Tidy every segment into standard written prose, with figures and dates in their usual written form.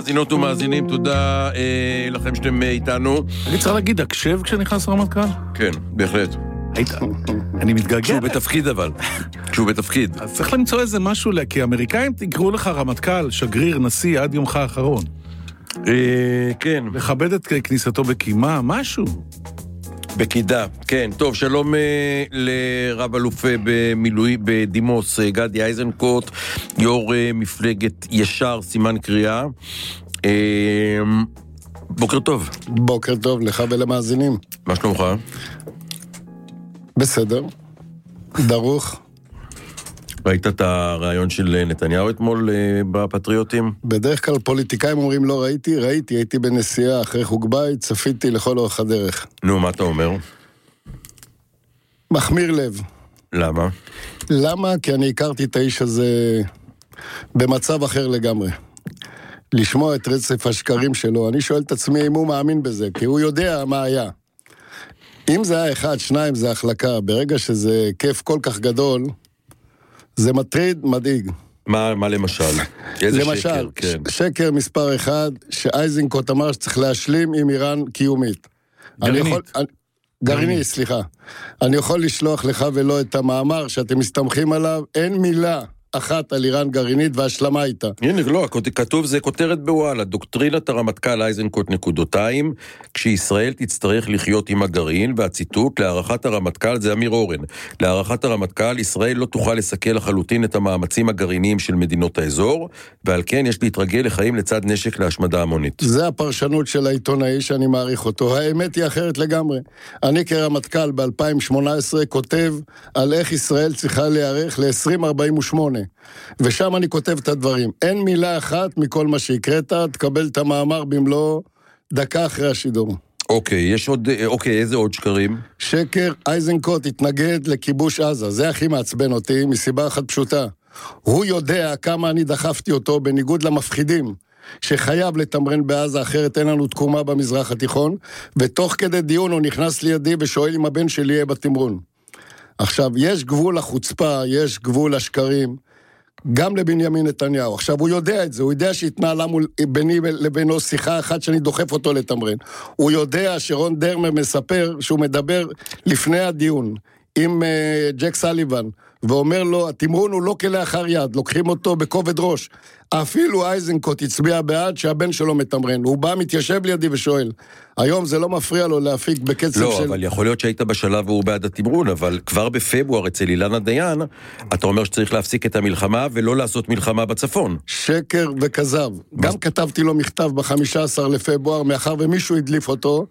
מאזינות ומאזינים, תודה לכם שאתם איתנו. אני צריך להגיד, הקשב כשנכנס רמטכ"ל? כן, בהחלט. אני מתגעגע. כשהוא בתפקיד אבל. כשהוא בתפקיד. אז צריך למצוא איזה משהו, כי האמריקאים תקראו לך רמטכ"ל, שגריר, נשיא, עד יומך האחרון. כן. לכבד את כניסתו בקימה, משהו. בקידה, כן. טוב, שלום לרב אלוף במילואים בדימוס, גדי איזנקוט, יו"ר מפלגת ישר, סימן קריאה. בוקר טוב. בוקר טוב לך ולמאזינים. מה שלומך? בסדר. דרוך. ראית את הרעיון של נתניהו אתמול בפטריוטים? בדרך כלל פוליטיקאים אומרים לא ראיתי, הייתי בנסיעה אחרי חוג בית, צפיתי לכל אורך הדרך. נו, מה אתה אומר? מחמיר לב. למה? למה? כי אני הכרתי את האיש הזה במצב אחר לגמרי. לשמוע את רצף השקרים שלו, אני שואל את עצמי אם הוא מאמין בזה, כי הוא יודע מה היה. אם זה היה 1, 2 זה החלקה, ברגע שזה כיף כל כך גדול, זה מטריד, מדאיג. מה למשל? איזה למשל, שקר? כן. שקר מספר 1, שאייזנקוט אמר שצריך להשלים עם איראן קיומית. גרעינית, סליחה. אני יכול לשלוח לך ולא את המאמר שאתם מסתמכים עליו, אין מילה אחת על איראן גרעינית והשלמה איתה. הנה, לא, כתוב זה כותרת בוואלה, דוקטרינת הרמטכ"ל איזנקוט נקודותיים, כשישראל תצטרך לחיות עם הגרעין, והציטוט, להערכת הרמטכ"ל, זה אמיר אורן, להערכת הרמטכ"ל, ישראל לא תוכל לסכל לחלוטין את המאמצים הגרעיניים של מדינות האזור, ועל כן יש להתרגל לחיים לצד נשק להשמדה המונית. זה הפרשנות של העיתונאי שאני מעריך אותו. האמת היא אחרת לגמרי. אני כרמטכ"ל ב-2018 כותב על איך ישראל צריכה להיערך ל-2048. ושם אני כותב את הדברים. אין מילה אחת מכל מה שהקראת, תקבל את המאמר במלוא דקה אחרי השידור. אוקיי, איזה עוד שקרים? שקר, איזנקוט התנגד לכיבוש עזה. זה הכי מעצבן אותי, מסיבה אחת פשוטה. הוא יודע כמה אני דחפתי אותו בניגוד למפחידים, שחייב לתמרן בעזה, אחרת אין לנו תקומה במזרח התיכון, ותוך כדי דיון הוא נכנס לידי ושואל אם הבן שלי יהיה בתמרון. עכשיו, יש גבול לחוצפה, יש גבול לשקרים, גם לבנימין נתניהו. עכשיו, הוא יודע את זה, הוא יודע שהתנהלה ביני לבינו שיחה אחת שאני דוחף אותו לתמרן. הוא יודע שרון דרמר מספר שהוא מדבר לפני הדיון עם ג'ק סליבן, ואומר לו, התמרון הוא לא כלאחר יד, לוקחים אותו בכובד ראש. אפילו איזנקוט הצביע בעד שהבן שלו מתמרן. הוא בא, מתיישב לידי ושואל. היום זה לא מפריע לו להפיק בקצב לא, של... לא, אבל יכול להיות שהיית בשלב והוא בעד התמרון, אבל כבר בפברואר אצל אילנה דיין, אתה אומר שצריך להפסיק את המלחמה ולא לעשות מלחמה בצפון. שקר וכזב. גם כתבתי לו מכתב ב-15 לפברואר, מאחר ומישהו הדליף אותו.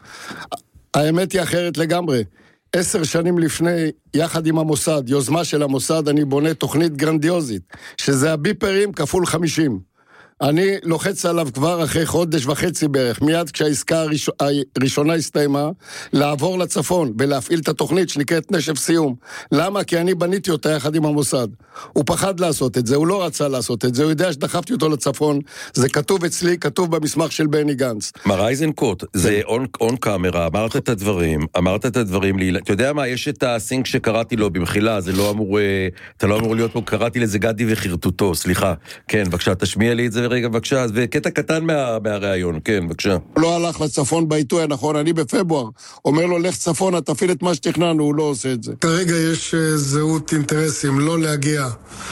האמת היא אחרת לגמרי. 10 שנים לפני, יחד עם המוסד, יוזמה של המוסד, אני בונה תוכנית גרנדיוזית, שזה הביפרים כפול 50. אני לוחץ עליו כבר אחרי חודש וחצי בערך, מיד כשהעסקה הראשונה הסתיימה, לעבור לצפון ולהפעיל את התוכנית שנקראת נשף סיום. למה? כי אני בניתי אותה יחד עם המוסד. הוא פחד לעשות את זה, הוא לא רצה לעשות את זה, הוא יודע שדחפתי אותו לצפון, זה כתוב אצלי, כתוב במסמך של בני גנץ. מר איזנקוט, זה און קאמרה, אמרת את הדברים, אתה יודע מה, יש את הסינק שקראתי לו במחילה, זה לא אמור, אתה לא אמור להיות פה, קראתי לזה גדי וחרטוטו, סליחה. כן, בבקשה, תשמיע לי את זה רגע, בבקשה, וקטע קטן מהראיון, כן, בבקשה. הוא לא הלך לצפון בעיתוי הנכון, אני בפברואר, אומר לו, לך צפון, תפעיל את מה שתכננו, הוא לא עושה את זה. כרגע יש זהות אינטרסים, לא להגיע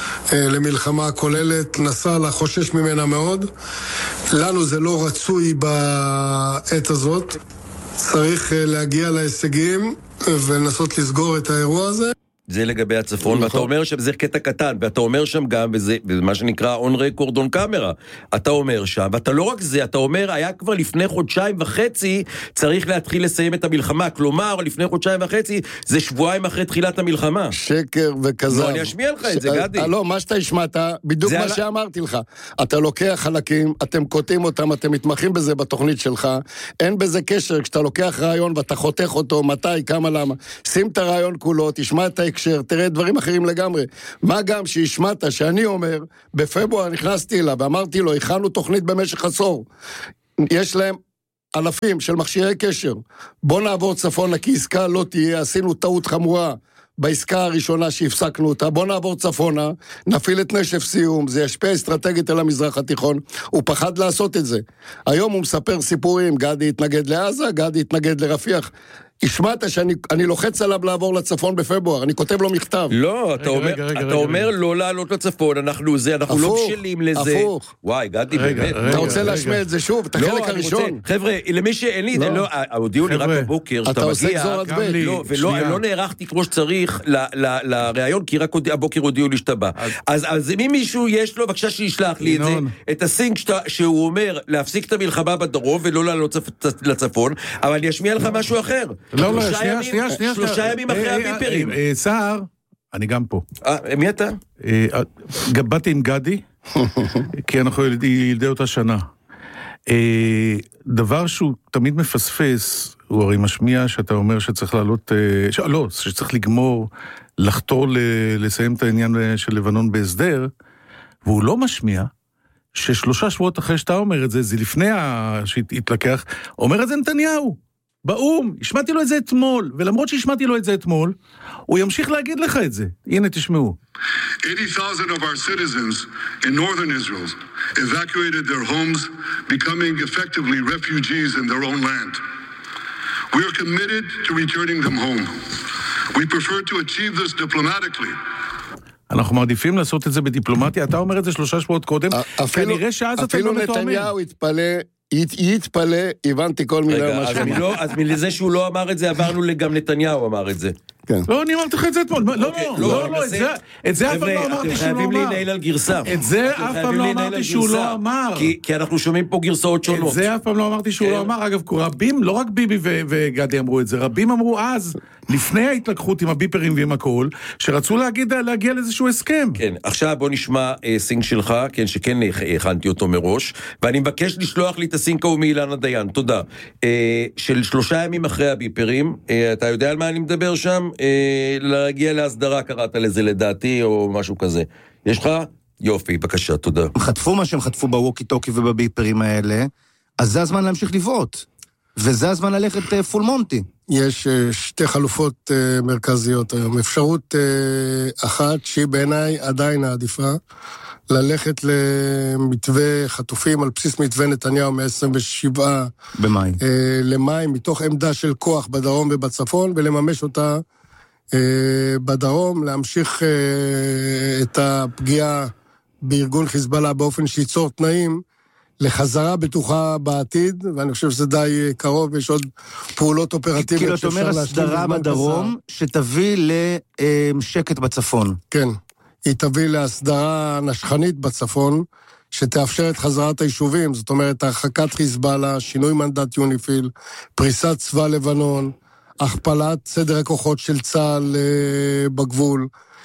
למלחמה כוללת, נסראללה חושש ממנה מאוד, לנו זה לא רצוי בעת הזאת, צריך להגיע להישגים ולנסות לסגור את האירוע הזה. זה לגבי הצפון, ואתה אומר שזה קטע קטן, ואתה אומר שם גם, וזה מה שנקרא on record on camera, אתה אומר שם, ואתה לא רק זה, אתה אומר, היה כבר לפני 1.5 חודשים, צריך להתחיל לסיים את המלחמה, כלומר, לפני 1.5 חודשים, זה שבועיים אחרי תחילת המלחמה. שקר וכזב. לא, אני אשמיע לך את זה, גדי. לא, מה שאתה השמעת, בדיוק מה שאמרתי לך. אתה לוקח חלקים, אתם קוטעים אותם, אתם מתמחים בזה בתוכנית שלך, אין בזה קשר, כשאתה לוקח רעיון ואתה חותך אותו, מתי, כמה, למה. שים את הרעיון כולו, תשמע את ההקשר, תראה דברים אחרים לגמרי. מה גם שהשמעת שאני אומר, בפברואר נכנסתי אליו ואמרתי לו, הכנו תוכנית במשך עשור. יש להם אלפים של מכשירי קשר. בוא נעבור צפונה כי עסקה לא תהיה, עשינו טעות חמורה בעסקה הראשונה שהפסקנו אותה, בוא נעבור צפונה, נפיל את נשף סיום, זה ישפיע אסטרטגית על המזרח התיכון, הוא פחד לעשות את זה. היום הוא מספר סיפורים, גדי התנגד לעזה, גדי התנגד לרפיח, השמעת שאני לוחץ עליו לעבור לצפון בפברואר, אני כותב לו מכתב. לא, אתה אומר לא לעלות לצפון, אנחנו לא בשלים לזה. הפוך. וואי, גדי, באמת. אתה רוצה להשמיע את זה שוב, את החלק הראשון. חבר'ה, למי שאין לי, הודיעו לי רק בבוקר, שאתה מגיע, ולא נערכתי כמו שצריך לראיון, כי רק הבוקר הודיעו לי שאתה בא. אז אם מישהו יש לו, בבקשה שישלח לי את זה, את הסינק שהוא אומר, להפסיק את המלחמה בדרום ולא לעלות לצפון, אבל אני אשמיע לך משהו אחר. לא, שנייה. 3 ימים אחרי הביפרים. סער, אני גם פה. מי אתה? באתי עם גדי, כי אנחנו ילדי אותה שנה. דבר שהוא תמיד מפספס, הוא הרי משמיע שאתה אומר שצריך לעלות, לא, שצריך לגמור, לחתור לסיים את העניין של לבנון בהסדר, והוא לא משמיע, ש3 שבועות אחרי שאתה אומר את זה, זה לפני שהתלקח, אומר את זה נתניהו. באום, השמעתי לו את זה אתמול, ולמרות שהשמעתי לו את זה אתמול, הוא ימשיך להגיד לך את זה. הנה, תשמעו. 80,000 of our citizens in northern Israel evacuated their homes, becoming effectively refugees in their own land. We are committed to returning them home. We prefer to achieve this diplomatically. אנחנו מעדיפים לעשות את זה בדיפלומטיה, אתה אומר את זה 3 שבועות קודם, כנראה שאז אתם לא מתואמים. אפילו נתניהו יתפלא, הבנתי כל מילה מה שאמר. אז מלזה שהוא לא אמר את זה, עברנו גם נתניהו אמר את זה. לא, אני אמרתי לך את זה אתמול. לא, את זה אף פעם לא אמרתי שהוא לא אמר. חייבים להנהל על גרסה. את זה אף פעם לא אמרתי שהוא לא אמר. כי אנחנו שומעים פה גרסאות שונות. את זה אף פעם לא אמרתי שהוא לא אמר. אגב, רבים, לא רק ביבי וגדי אמרו את זה, רבים אמרו אז, לפני ההתלקחות עם הביפרים ועם הכל, שרצו להגיע לאיזשהו הסכם. כן, עכשיו בוא נשמע סינק שלך, כן, שכן הכנתי אותו מראש, ואני מבקש לשלוח לי את הסינק ההוא מאילנה דיין, תודה. של 3 ימים אחרי הביפרים, אתה יודע על מה אני מדבר שם? להגיע להסדרה, קראת לזה לדעתי, או משהו כזה. יש לך? יופי, בבקשה, תודה. הם חטפו מה שהם חטפו בווקי טוקי ובביפרים האלה, אז זה הזמן להמשיך לבעוט. וזה הזמן ללכת פול מונטי. יש 2 חלופות מרכזיות היום. אפשרות אחת, שהיא בעיניי עדיין העדיפה, ללכת למתווה חטופים על בסיס מתווה נתניהו מ-27 במאי. למאי, מתוך עמדה של כוח בדרום ובצפון, ולממש אותה בדרום, להמשיך את הפגיעה בארגון חיזבאללה באופן שיצור תנאים לחזרה בטוחה בעתיד, ואני חושב שזה די קרוב, יש עוד פעולות אופרטיביות. כאילו אתה אומר הסדרה בדרום, שתביא לשקט בצפון. כן, היא תביא להסדרה נשכנית בצפון, שתאפשר את חזרת היישובים, זאת אומרת, הרחקת חיזבאללה, שינוי מנדט יוניפיל, פריסת צבא לבנון, הכפלת סדר הכוחות של צה"ל בגבול,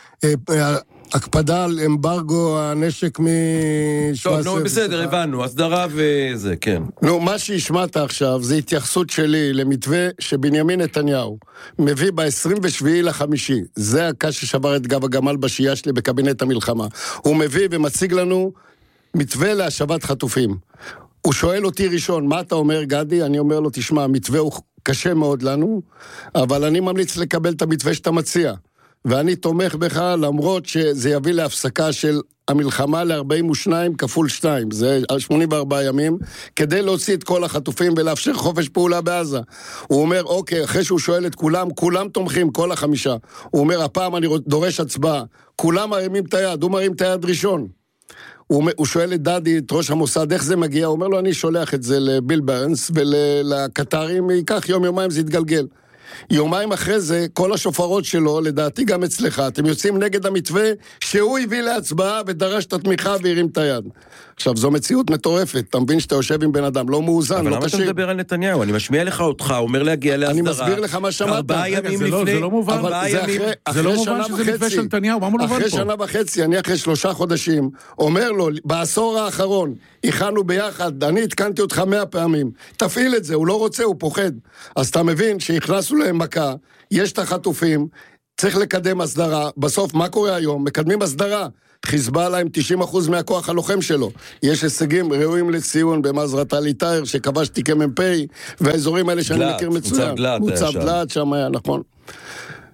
הקפדה על אמברגו הנשק טוב, נו, בסדר, הבנו, הסדרה וזה, כן. נו, מה שהשמעת עכשיו, זה התייחסות שלי למתווה שבנימין נתניהו מביא ב-27.5, זה הקש ששבר את גב הגמל בשהייה שלי בקבינט המלחמה. הוא מביא ומציג לנו מתווה להשבת חטופים. הוא שואל אותי ראשון, מה אתה אומר גדי? אני אומר לו, תשמע, המתווה הוא קשה מאוד לנו, אבל אני ממליץ לקבל את המתווה שאתה מציע. ואני תומך בך, למרות שזה יביא להפסקה של המלחמה ל-42 כפול 2, זה 84 ימים, כדי להוציא את כל החטופים ולאפשר חופש פעולה בעזה. הוא אומר, אוקיי, אחרי שהוא שואל את כולם, כולם תומכים, כל 5. הוא אומר, הפעם אני דורש הצבעה, כולם מרימים את היד, הוא מרים את היד ראשון. הוא שואל את דדי, את ראש המוסד, איך זה מגיע? הוא אומר לו, אני שולח את זה לביל ברנס ולקטרים, ייקח יום-יומיים זה יתגלגל. יומיים אחרי זה, כל השופרות שלו, לדעתי גם אצלך, אתם יוצאים נגד המתווה שהוא הביא להצבעה ודרש את התמיכה והרים את היד. עכשיו, זו מציאות מטורפת, אתה מבין שאתה יושב עם בן אדם, לא מאוזן, לא קשה. אבל למה אתה מדבר על נתניהו? אני משמיע לך אותך, אומר להגיע להסדרה. אני מסביר לך מה שמעת. 4 ימים לפני. זה לא מובן. זה לא מובן שזה מתווה של נתניהו, מה מובן פה? אחרי שנה וחצי, אני אחרי 3 חודשים, אומר לו, בעשור האחרון, הכנו ביחד, אני התקנתי אותך 100 פעמים, תפעיל את זה, הוא לא רוצה, הוא פוחד. אז אתה מבין שהכנסנו להם מכה, יש את החטופים, צריך לקדם הסדרה, בסוף מה קורה היום? מקדמים הסדרה, חיזבאללה עם 90% מהכוח הלוחם שלו, יש הישגים ראויים לציון במזרת ליטאר שכבשתי כמ"פ, והאזורים האלה שאני מכיר מצוין, מוצב דלת שם היה, נכון.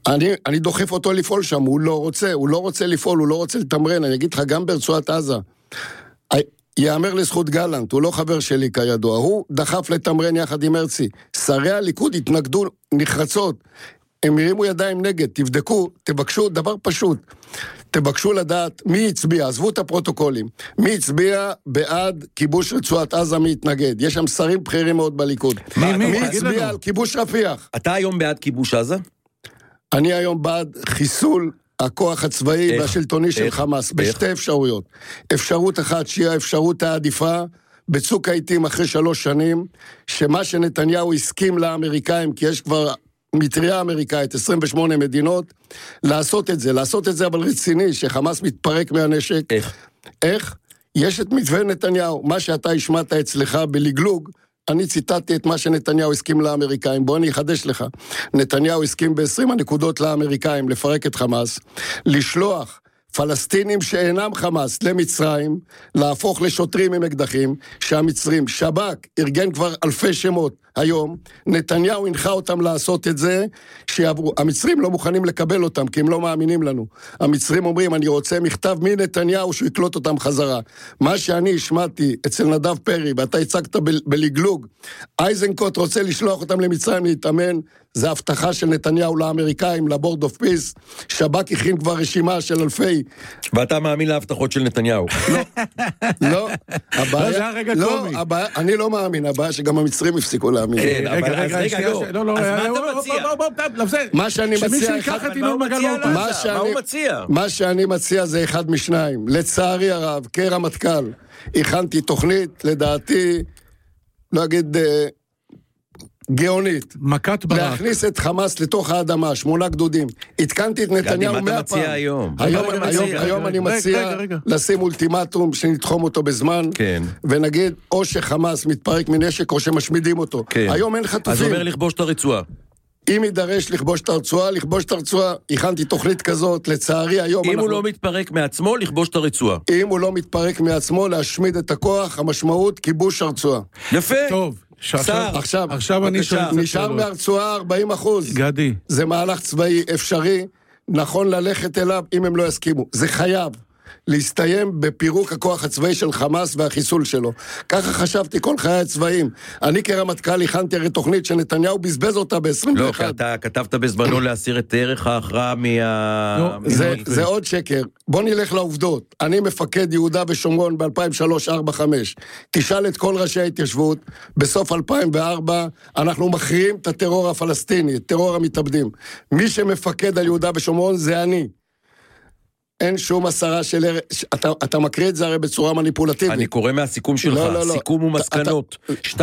אני דוחף אותו לפעול שם, הוא לא רוצה לפעול, הוא לא רוצה לתמרן, אני אגיד לך, גם ברצועת עזה, יאמר לזכות גלנט, הוא לא חבר שלי כידוע, הוא דחף לתמרן יחד עם הרצי, שרי הליכוד התנגדו נחרצות, הם הרימו ידיים נגד, תבדקו, תבקשו דבר פשוט, תבקשו לדעת מי הצביע, עזבו את הפרוטוקולים, מי הצביע בעד כיבוש רצועת עזה, מי התנגד, יש שם שרים בכירים מאוד בליכוד, מי הצביע על כיבוש רפיח? אתה היום בעד כיבוש עזה? אני היום בעד חיסול הכוח הצבאי והשלטוני של חמאס, בשתי אפשרויות. אפשרות אחת שהיא האפשרות העדיפה, בצוק העיתים אחרי 3 שנים, שמה שנתניהו הסכים לאמריקאים, כי יש כבר מטריה אמריקאית, 28 מדינות, לעשות את זה אבל רציני, שחמאס מתפרק מהנשק. איך? יש את מתווה נתניהו, מה שאתה השמעת אצלך בלגלוג, אני ציטטתי את מה שנתניהו הסכים לאמריקאים, בוא אני אחדש לך. נתניהו הסכים ב-20 הנקודות לאמריקאים לפרק את חמאס, לשלוח פלסטינים שאינם חמאס למצרים, להפוך לשוטרים עם אקדחים, שהמצרים, שב"כ, ארגן כבר אלפי שמות היום, נתניהו הנחה אותם לעשות את זה, שיעברו, המצרים לא מוכנים לקבל אותם, כי הם לא מאמינים לנו. המצרים אומרים, אני רוצה מכתב מנתניהו שהוא יקלוט אותם חזרה. מה שאני השמעתי אצל נדב פרי, ואתה הצגת בלגלוג, אייזנקוט רוצה לשלוח אותם למצרים להתאמן, זה הבטחה של נתניהו לאמריקאים, לבורד אוף פיס, שב"כ הכין כבר רשימה של אלפי. ואתה מאמין להבטחות של נתניהו? לא, אני לא מאמין, הבעיה שגם המצרים הפסיקו להאמין. רגע, לא. אז מה אתה מציע? מה שאני מציע, מה שאני מציע זה אחד משניים. לצערי הרב, כרמטכ"ל, הכנתי תוכנית, לדעתי, לא אגיד גאונית. מכת ברק. להכניס את חמאס לתוך האדמה, 8 גדודים. התקנתי את נתניהו 100 פעם. היום אני מציע לשים אולטימטום שנתחום אותו בזמן, ונגיד, או שחמאס מתפרק מנשק, או שמשמידים אותו. היום אין חטופים. אז אומר לכבוש את הרצועה. אם יידרש לכבוש את הרצועה, הכנתי תוכנית כזאת, לצערי היום אם הוא לא מתפרק מעצמו, לכבוש את הרצועה. אם הוא לא מתפרק מעצמו, להשמיד את הכוח, המשמעות, כיבוש הרצועה. יפה. טוב. עכשיו אני שואל, נשאר מהרצועה 40%. גדי. זה מהלך צבאי אפשרי, נכון ללכת אליו אם הם לא יסכימו. זה חייב להסתיים בפירוק הכוח הצבאי של חמאס והחיסול שלו. ככה חשבתי כל חיי הצבאיים. אני כרמטכ"ל הכנתי הרי תוכנית שנתניהו בזבז אותה ב-21. לא, כי אתה כתבת בזמנו להסיר את ערך ההכרעה זה עוד שקר. בוא נלך לעובדות. אני מפקד יהודה ושומרון ב-2003-2005. תשאל את כל ראשי ההתיישבות, בסוף 2004 אנחנו מכריעים את הטרור הפלסטיני, את טרור המתאבדים. מי שמפקד על יהודה ושומרון זה אני. אין שום הסרה של... אתה מקריא את זה הרי בצורה מניפולטיבית. אני קורא מהסיכום שלך, סיכום ומסקנות,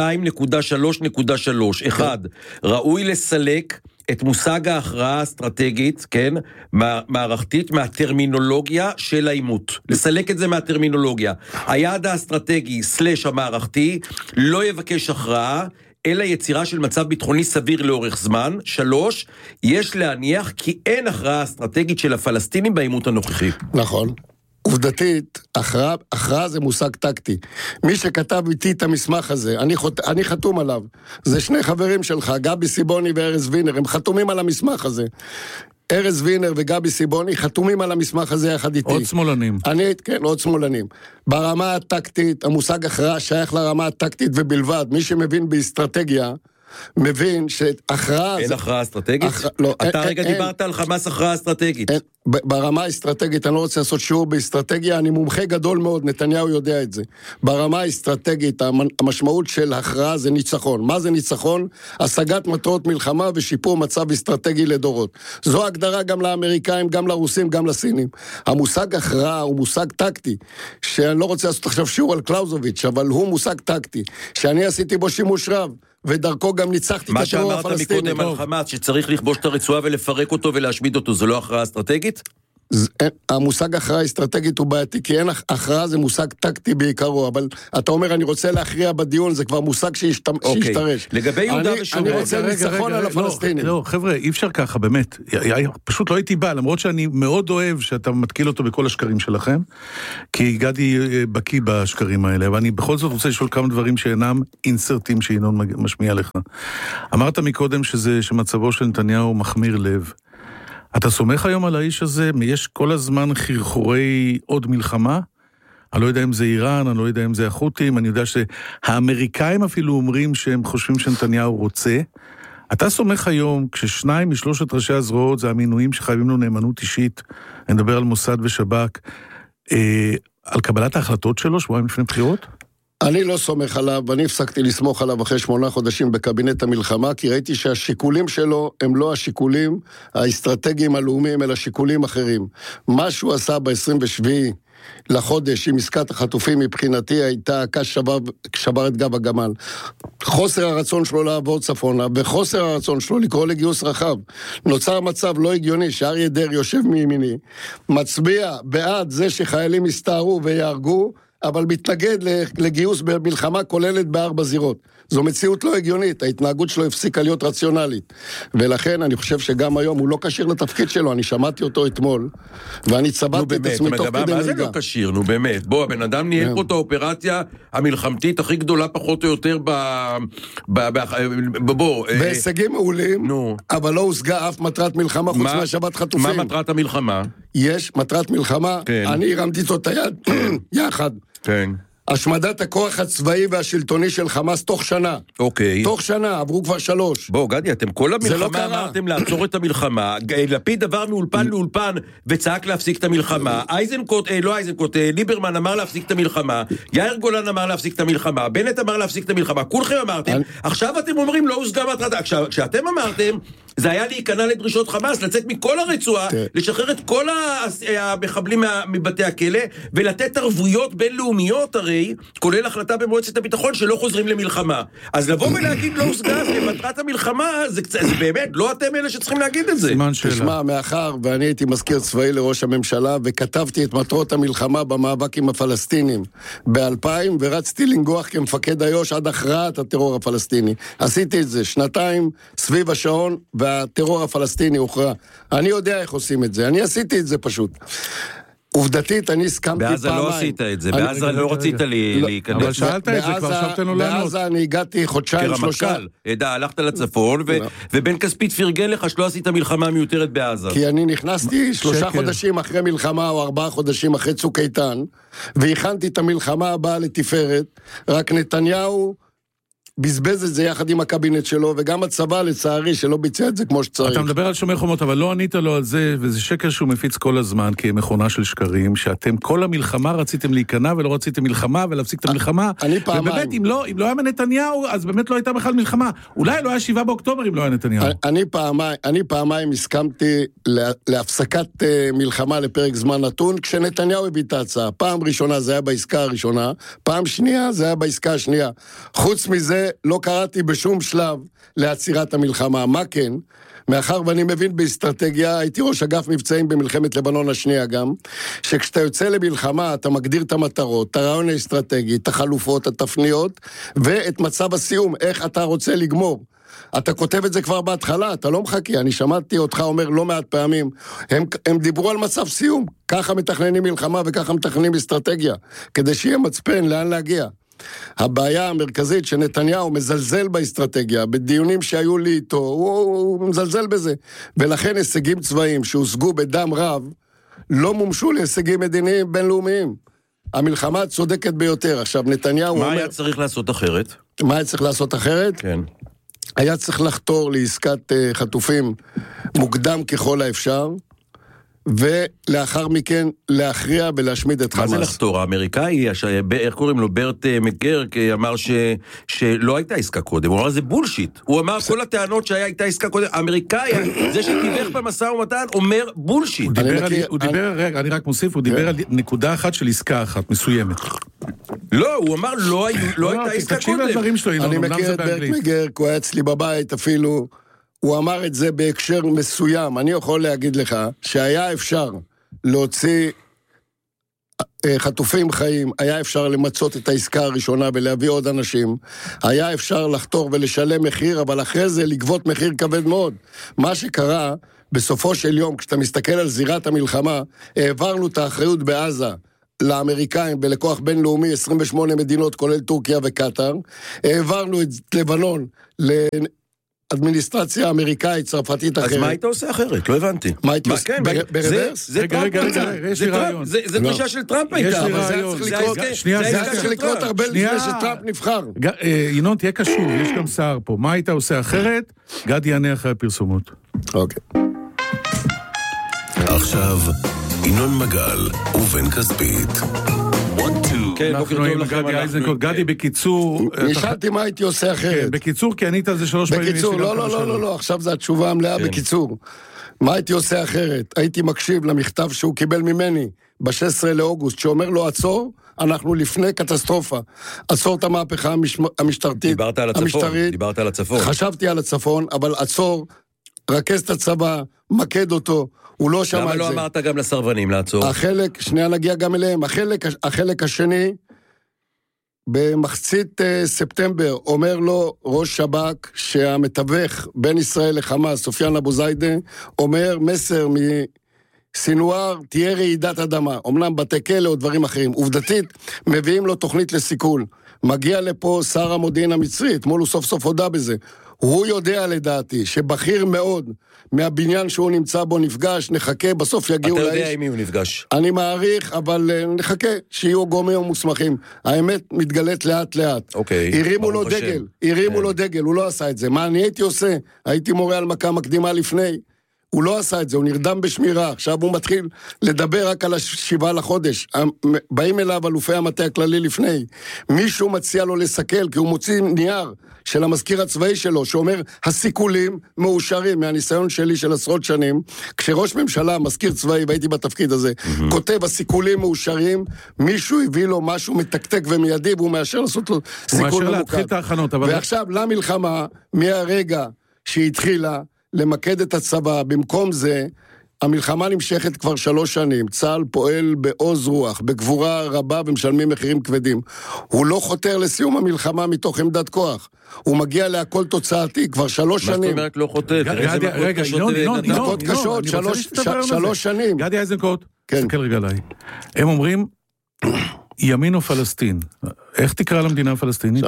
2.3.3, 1, ראוי לסלק את מושג ההכרעה האסטרטגית, כן, מערכתית, מהטרמינולוגיה של העימות. לסלק את זה מהטרמינולוגיה. היעד האסטרטגי / המערכתי לא יבקש הכרעה, אלא יצירה של מצב ביטחוני סביר לאורך זמן. 3, יש להניח כי אין הכרעה אסטרטגית של הפלסטינים בעימות הנוכחי. נכון. עובדתית, הכרעה זה מושג טקטי. מי שכתב איתי את המסמך הזה, אני חתום עליו. זה 2 חברים שלך, גבי סיבוני וארז וינר, הם חתומים על המסמך הזה. ארז וינר וגבי סיבוני חתומים על המסמך הזה יחד איתי. עוד שמאלנים. כן, עוד שמאלנים. ברמה הטקטית, המושג הכרעה שייך לרמה הטקטית ובלבד. מי שמבין באסטרטגיה, מבין שהכרעה... אין הכרעה אסטרטגית? אתה רגע דיברת על חמאס הכרעה אסטרטגית. ברמה האסטרטגית, אני לא רוצה לעשות שיעור באסטרטגיה, אני מומחה גדול מאוד, נתניהו יודע את זה. ברמה האסטרטגית, המשמעות של הכרעה זה ניצחון. מה זה ניצחון? השגת מטרות מלחמה ושיפור מצב אסטרטגי לדורות. זו הגדרה גם לאמריקאים, גם לרוסים, גם לסינים. המושג הכרעה הוא מושג טקטי, שאני לא רוצה לעשות עכשיו שיעור על קלאוזוביץ', אבל הוא מושג טקטי, שאני עשיתי בו שימוש רב. ודרכו גם ניצחתי את הטרור הפלסטיני. מה שאמרת מקודם על חמאס, שצריך לכבוש את הרצועה ולפרק אותו ולהשמיד אותו, זה לא הכרעה אסטרטגית? המושג הכרעה אסטרטגית הוא בעייתי, כי אין הכרעה זה מושג טקטי בעיקרו, אבל אתה אומר אני רוצה להכריע בדיון, זה כבר מושג שישתרש. לגבי יהודה ושומרון. אני רוצה ניצחון על הפלסטינים. לא, חבר'ה, אי אפשר ככה, באמת. פשוט לא הייתי בא, למרות שאני מאוד אוהב שאתה מתקיל אותו בכל השקרים שלכם, כי גדי בקיא בשקרים האלה, ואני בכל זאת רוצה לשאול כמה דברים שאינם אינסרטים שינון משמיע לך. אמרת מקודם שמצבו של נתניהו מחמיר לב. אתה סומך היום על האיש הזה? יש כל הזמן חרחורי עוד מלחמה? אני לא יודע אם זה איראן, אני לא יודע אם זה החות'ים, אני יודע שהאמריקאים אפילו אומרים שהם חושבים שנתניהו רוצה. אתה סומך היום, כששניים משלושת ראשי הזרועות, זה המינויים שחייבים לו נאמנות אישית, אני מדבר על מוסד ושב"כ, על קבלת ההחלטות שלו, שבועיים לפני בחירות? אני לא סומך עליו, ואני הפסקתי לסמוך עליו אחרי 8 חודשים בקבינט המלחמה, כי ראיתי שהשיקולים שלו הם לא השיקולים האסטרטגיים הלאומיים, אלא שיקולים אחרים. מה שהוא עשה ב-27 לחודש עם עסקת החטופים מבחינתי הייתה קש שבר את גב הגמל. חוסר הרצון שלו לעבור צפונה, וחוסר הרצון שלו לקרוא לגיוס רחב. נוצר מצב לא הגיוני שאריה דרעי יושב מימיני, מצביע בעד זה שחיילים יסתערו ויהרגו, אבל מתנגד לגיוס במלחמה כוללת ב4 זירות. זו מציאות לא הגיונית, ההתנהגות שלו הפסיקה להיות רציונלית. ולכן אני חושב שגם היום הוא לא קשיר לתפקיד שלו, אני שמעתי אותו אתמול, ואני צבעתי את עצמי תוך כדי נהיגה. מה זה לא קשיר? נו באמת, בוא, הבן אדם ניהל פה את האופרציה המלחמתית הכי גדולה פחות או יותר בהישגים מעולים, אבל לא הושגה אף מטרת מלחמה חוץ מהשבת חטופים. מה מטרת המלחמה? יש מטרת מלחמה, אני הרמתי את היד יחד. כן. השמדת הכוח הצבאי והשלטוני של חמאס תוך שנה. אוקיי. תוך שנה, עברו כבר 3. בוא, גדי, אתם כל המלחמה לא אמרתם לעצור את המלחמה, לפיד עבר מאולפן לאולפן וצעק להפסיק את המלחמה, ליברמן אמר להפסיק את המלחמה, יאיר גולן אמר להפסיק את המלחמה, בנט אמר להפסיק את המלחמה, כולכם אמרתם, עכשיו אתם אומרים לא הושגה מטרתה, כשאתם אמרתם, זה היה להיכנע לדרישות חמאס, לצאת מכל הרצועה, לשחרר את כל המחבלים מבתי הכלא, ולתת ערבויות בינלאומיות הרי, כולל החלטה במועצת הביטחון שלא חוזרים למלחמה. אז לבוא ולהגיד לא הושגה, מטרת המלחמה, זה באמת, לא אתם אלה שצריכים להגיד את זה. תשמע, מאחר ואני הייתי מזכיר צבאי לראש הממשלה, וכתבתי את מטרות המלחמה במאבק עם הפלסטינים ב-2000, ורצתי לנגוח כמפקד איו"ש עד הכרעת הטרור הפלסטיני. עשיתי את זה 2 סביב השעון, והטרור הפלסטיני הוכרע. אני יודע איך עושים את זה, אני עשיתי את זה פשוט. עובדתית, אני הסכמתי פעמיים. בעזה לא עשית את זה, בעזה לא רצית להיכנס. אבל שאלת את זה, כבר עכשיו תנו לענות. בעזה אני הגעתי חודשיים, 3. הלכת לצפון, ובן כספית פרגן לך שלא עשית מלחמה מיותרת בעזה. כי אני נכנסתי 3 חודשים אחרי מלחמה, או 4 חודשים אחרי צוק איתן, והכנתי את המלחמה הבאה לתפארת, רק נתניהו בזבז את זה יחד עם הקבינט שלו, וגם הצבא לצערי שלא ביצע את זה כמו שצריך. אתה מדבר על שומר חומות, אבל לא ענית לו על זה, וזה שקר שהוא מפיץ כל הזמן, כי מכונה של שקרים, שאתם כל המלחמה רציתם להיכנע, ולא רציתם מלחמה, ולהפסיק את המלחמה. אני פעמיים. ובאמת, אם לא היה מנתניהו, אז באמת לא הייתה בכלל מלחמה. אולי לא היה 7 באוקטובר אם לא היה נתניהו. אני פעמיים הסכמתי להפסקת מלחמה לפרק זמן נתון, כשנתניהו הביא את ההצעה. פעם ראשונה זה היה בעסקה הראשונה, פעם שנייה זה היה בעסקה השנייה. חוץ מזה, לא קראתי בשום שלב לעצירת המלחמה. מה כן? מאחר ואני מבין באסטרטגיה, הייתי ראש אגף מבצעים במלחמת לבנון השנייה גם, שכשאתה יוצא למלחמה, אתה מגדיר את המטרות, את הרעיון האסטרטגי, את החלופות, התפניות, ואת מצב הסיום, איך אתה רוצה לגמור. אתה כותב את זה כבר בהתחלה, אתה לא מחכה, אני שמעתי אותך אומר לא מעט פעמים, הם דיברו על מצב סיום, ככה מתכננים מלחמה וככה מתכננים אסטרטגיה, כדי שיהיה מצפן לאן להגיע. הבעיה המרכזית שנתניהו מזלזל באסטרטגיה, בדיונים שהיו לי איתו, הוא מזלזל בזה, ולכן הישגים צבאיים שהושגו בדם רב, לא מומשו להישגים מדיניים בינלאומיים. המלחמה צודקת ביותר. עכשיו נתניהו מה היה צריך לעשות אחרת? מה היה צריך לעשות אחרת? כן. היה צריך לחתור לעסקת חטופים מוקדם ככל האפשר, ולאחר מכן להכריע ולהשמיד את חמאס. מה זה לחתור? האמריקאי, איך קוראים לו? ברט מקגרק אמר שלא הייתה עסקה קודם, הוא אמר זה בולשיט, הוא אמר כל הטענות שהייתה עסקה קודם, האמריקאי, זה שתיווך במשא ומתן, אומר בולשיט. הוא דיבר, רגע, אני רק מוסיף, הוא דיבר על נקודה אחת של עסקה אחת, מסוימת. לא, הוא אמר לא הייתה עסקה קודם. אני מכיר את ברט מקגרק, הוא היה אצלי בבית אפילו, הוא אמר את זה בהקשר מסוים. אני יכול להגיד לך שהיה אפשר להוציא חטופים חיים, היה אפשר למצות את העסקה הראשונה ולהביא עוד אנשים, היה אפשר לחתור ולשלם מחיר, אבל אחרי זה לגבות מחיר כבד מאוד. מה שקרה בסופו של יום, כשאתה מסתכל על זירת המלחמה, העברנו את האחריות בעזה לאמריקאים בלקוח בינלאומי, 28 מדינות כולל טורקיה וקטר, העברנו את לבנון אדמיניסטרציה אמריקאית, צרפתית אחרת. אז מה היית עושה אחרת? לא הבנתי. מה הייתי עושה? ברוורס? רגע, יש לי רעיון. זה דרישה של טראמפ הייתה. יש לי אבל רעיון. זה צריך לקרות הרבה לפני שטראמפ נבחר. ינון, תהיה קשור, יש גם שר פה. מה היית עושה אחרת? גדי יענה אחרי הפרסומות. אוקיי. עכשיו, ינון מגל ובן כספית. כן, בוקר טוב לכם. גדי, בקיצור... נשאלתי מה הייתי עושה אחרת. בקיצור, כי ענית על זה 3 פעמים. בקיצור, לא, עכשיו זה התשובה המלאה בקיצור. מה הייתי עושה אחרת? הייתי מקשיב למכתב שהוא קיבל ממני ב-16 לאוגוסט, שאומר לו עצור, אנחנו לפני קטסטרופה. עצור את המהפכה המשטרתית. דיברת על הצפון. חשבתי על הצפון, אבל עצור, רכז את הצבא, מקד אותו, הוא לא שמע את זה. למה לא אמרת גם לסרבנים לעצור? שנייה נגיע גם אליהם. החלק השני, במחצית ספטמבר, אומר לו ראש שב"כ שהמתווך בין ישראל לחמאס, סופיאן אבו זיידה, אומר מסר מסינואר, תהיה רעידת אדמה. אמנם בתי כלא או דברים אחרים. עובדתית, מביאים לו תוכנית לסיכול. מגיע לפה שר המודיעין המצרי, אתמול הוא סוף סוף הודע בזה. הוא יודע לדעתי שבכיר מאוד מהבניין שהוא נמצא בו נפגש, נחכה, בסוף יגיעו לאיש. אתה יודע עם מי הוא נפגש. אני מעריך, אבל נחכה שיהיו גורמים מוסמכים. האמת מתגלית לאט לאט. אוקיי. הרימו לו דגל, הוא לא עשה את זה. מה אני הייתי עושה? הייתי מורה על מכה מקדימה לפני. הוא לא עשה את זה, הוא נרדם בשמירה. עכשיו הוא מתחיל לדבר רק על 7 לחודש. באים אליו אלופי המטה הכללי לפני. מישהו מציע לו לסכל, כי הוא מוציא נייר של המזכיר הצבאי שלו, שאומר, הסיכולים מאושרים, מהניסיון שלי של עשרות שנים, כשראש ממשלה, מזכיר צבאי, והייתי בתפקיד הזה, כותב, הסיכולים מאושרים, מישהו הביא לו משהו מתקתק ומיידי, והוא מאשר לעשות לו סיכול ממוקד. הוא מאשר להתחיל את ההכנות. ועכשיו, למלחמה, מהרגע שהתחילה, למקד את הצבא, במקום זה, המלחמה נמשכת כבר 3 שנים, צה"ל פועל בעוז רוח, בגבורה רבה ומשלמים מחירים כבדים. הוא לא חותר לסיום המלחמה מתוך עמדת כוח. הוא מגיע להכל תוצאתי כבר 3 שנים. מה זאת אומרת לא חותר? רגע, מכות קשות, 3 שנים. גדי איזנקוט, תסתכל רגע עליי. הם אומרים, ימין או פלסטין. איך תקרא למדינה הפלסטינית?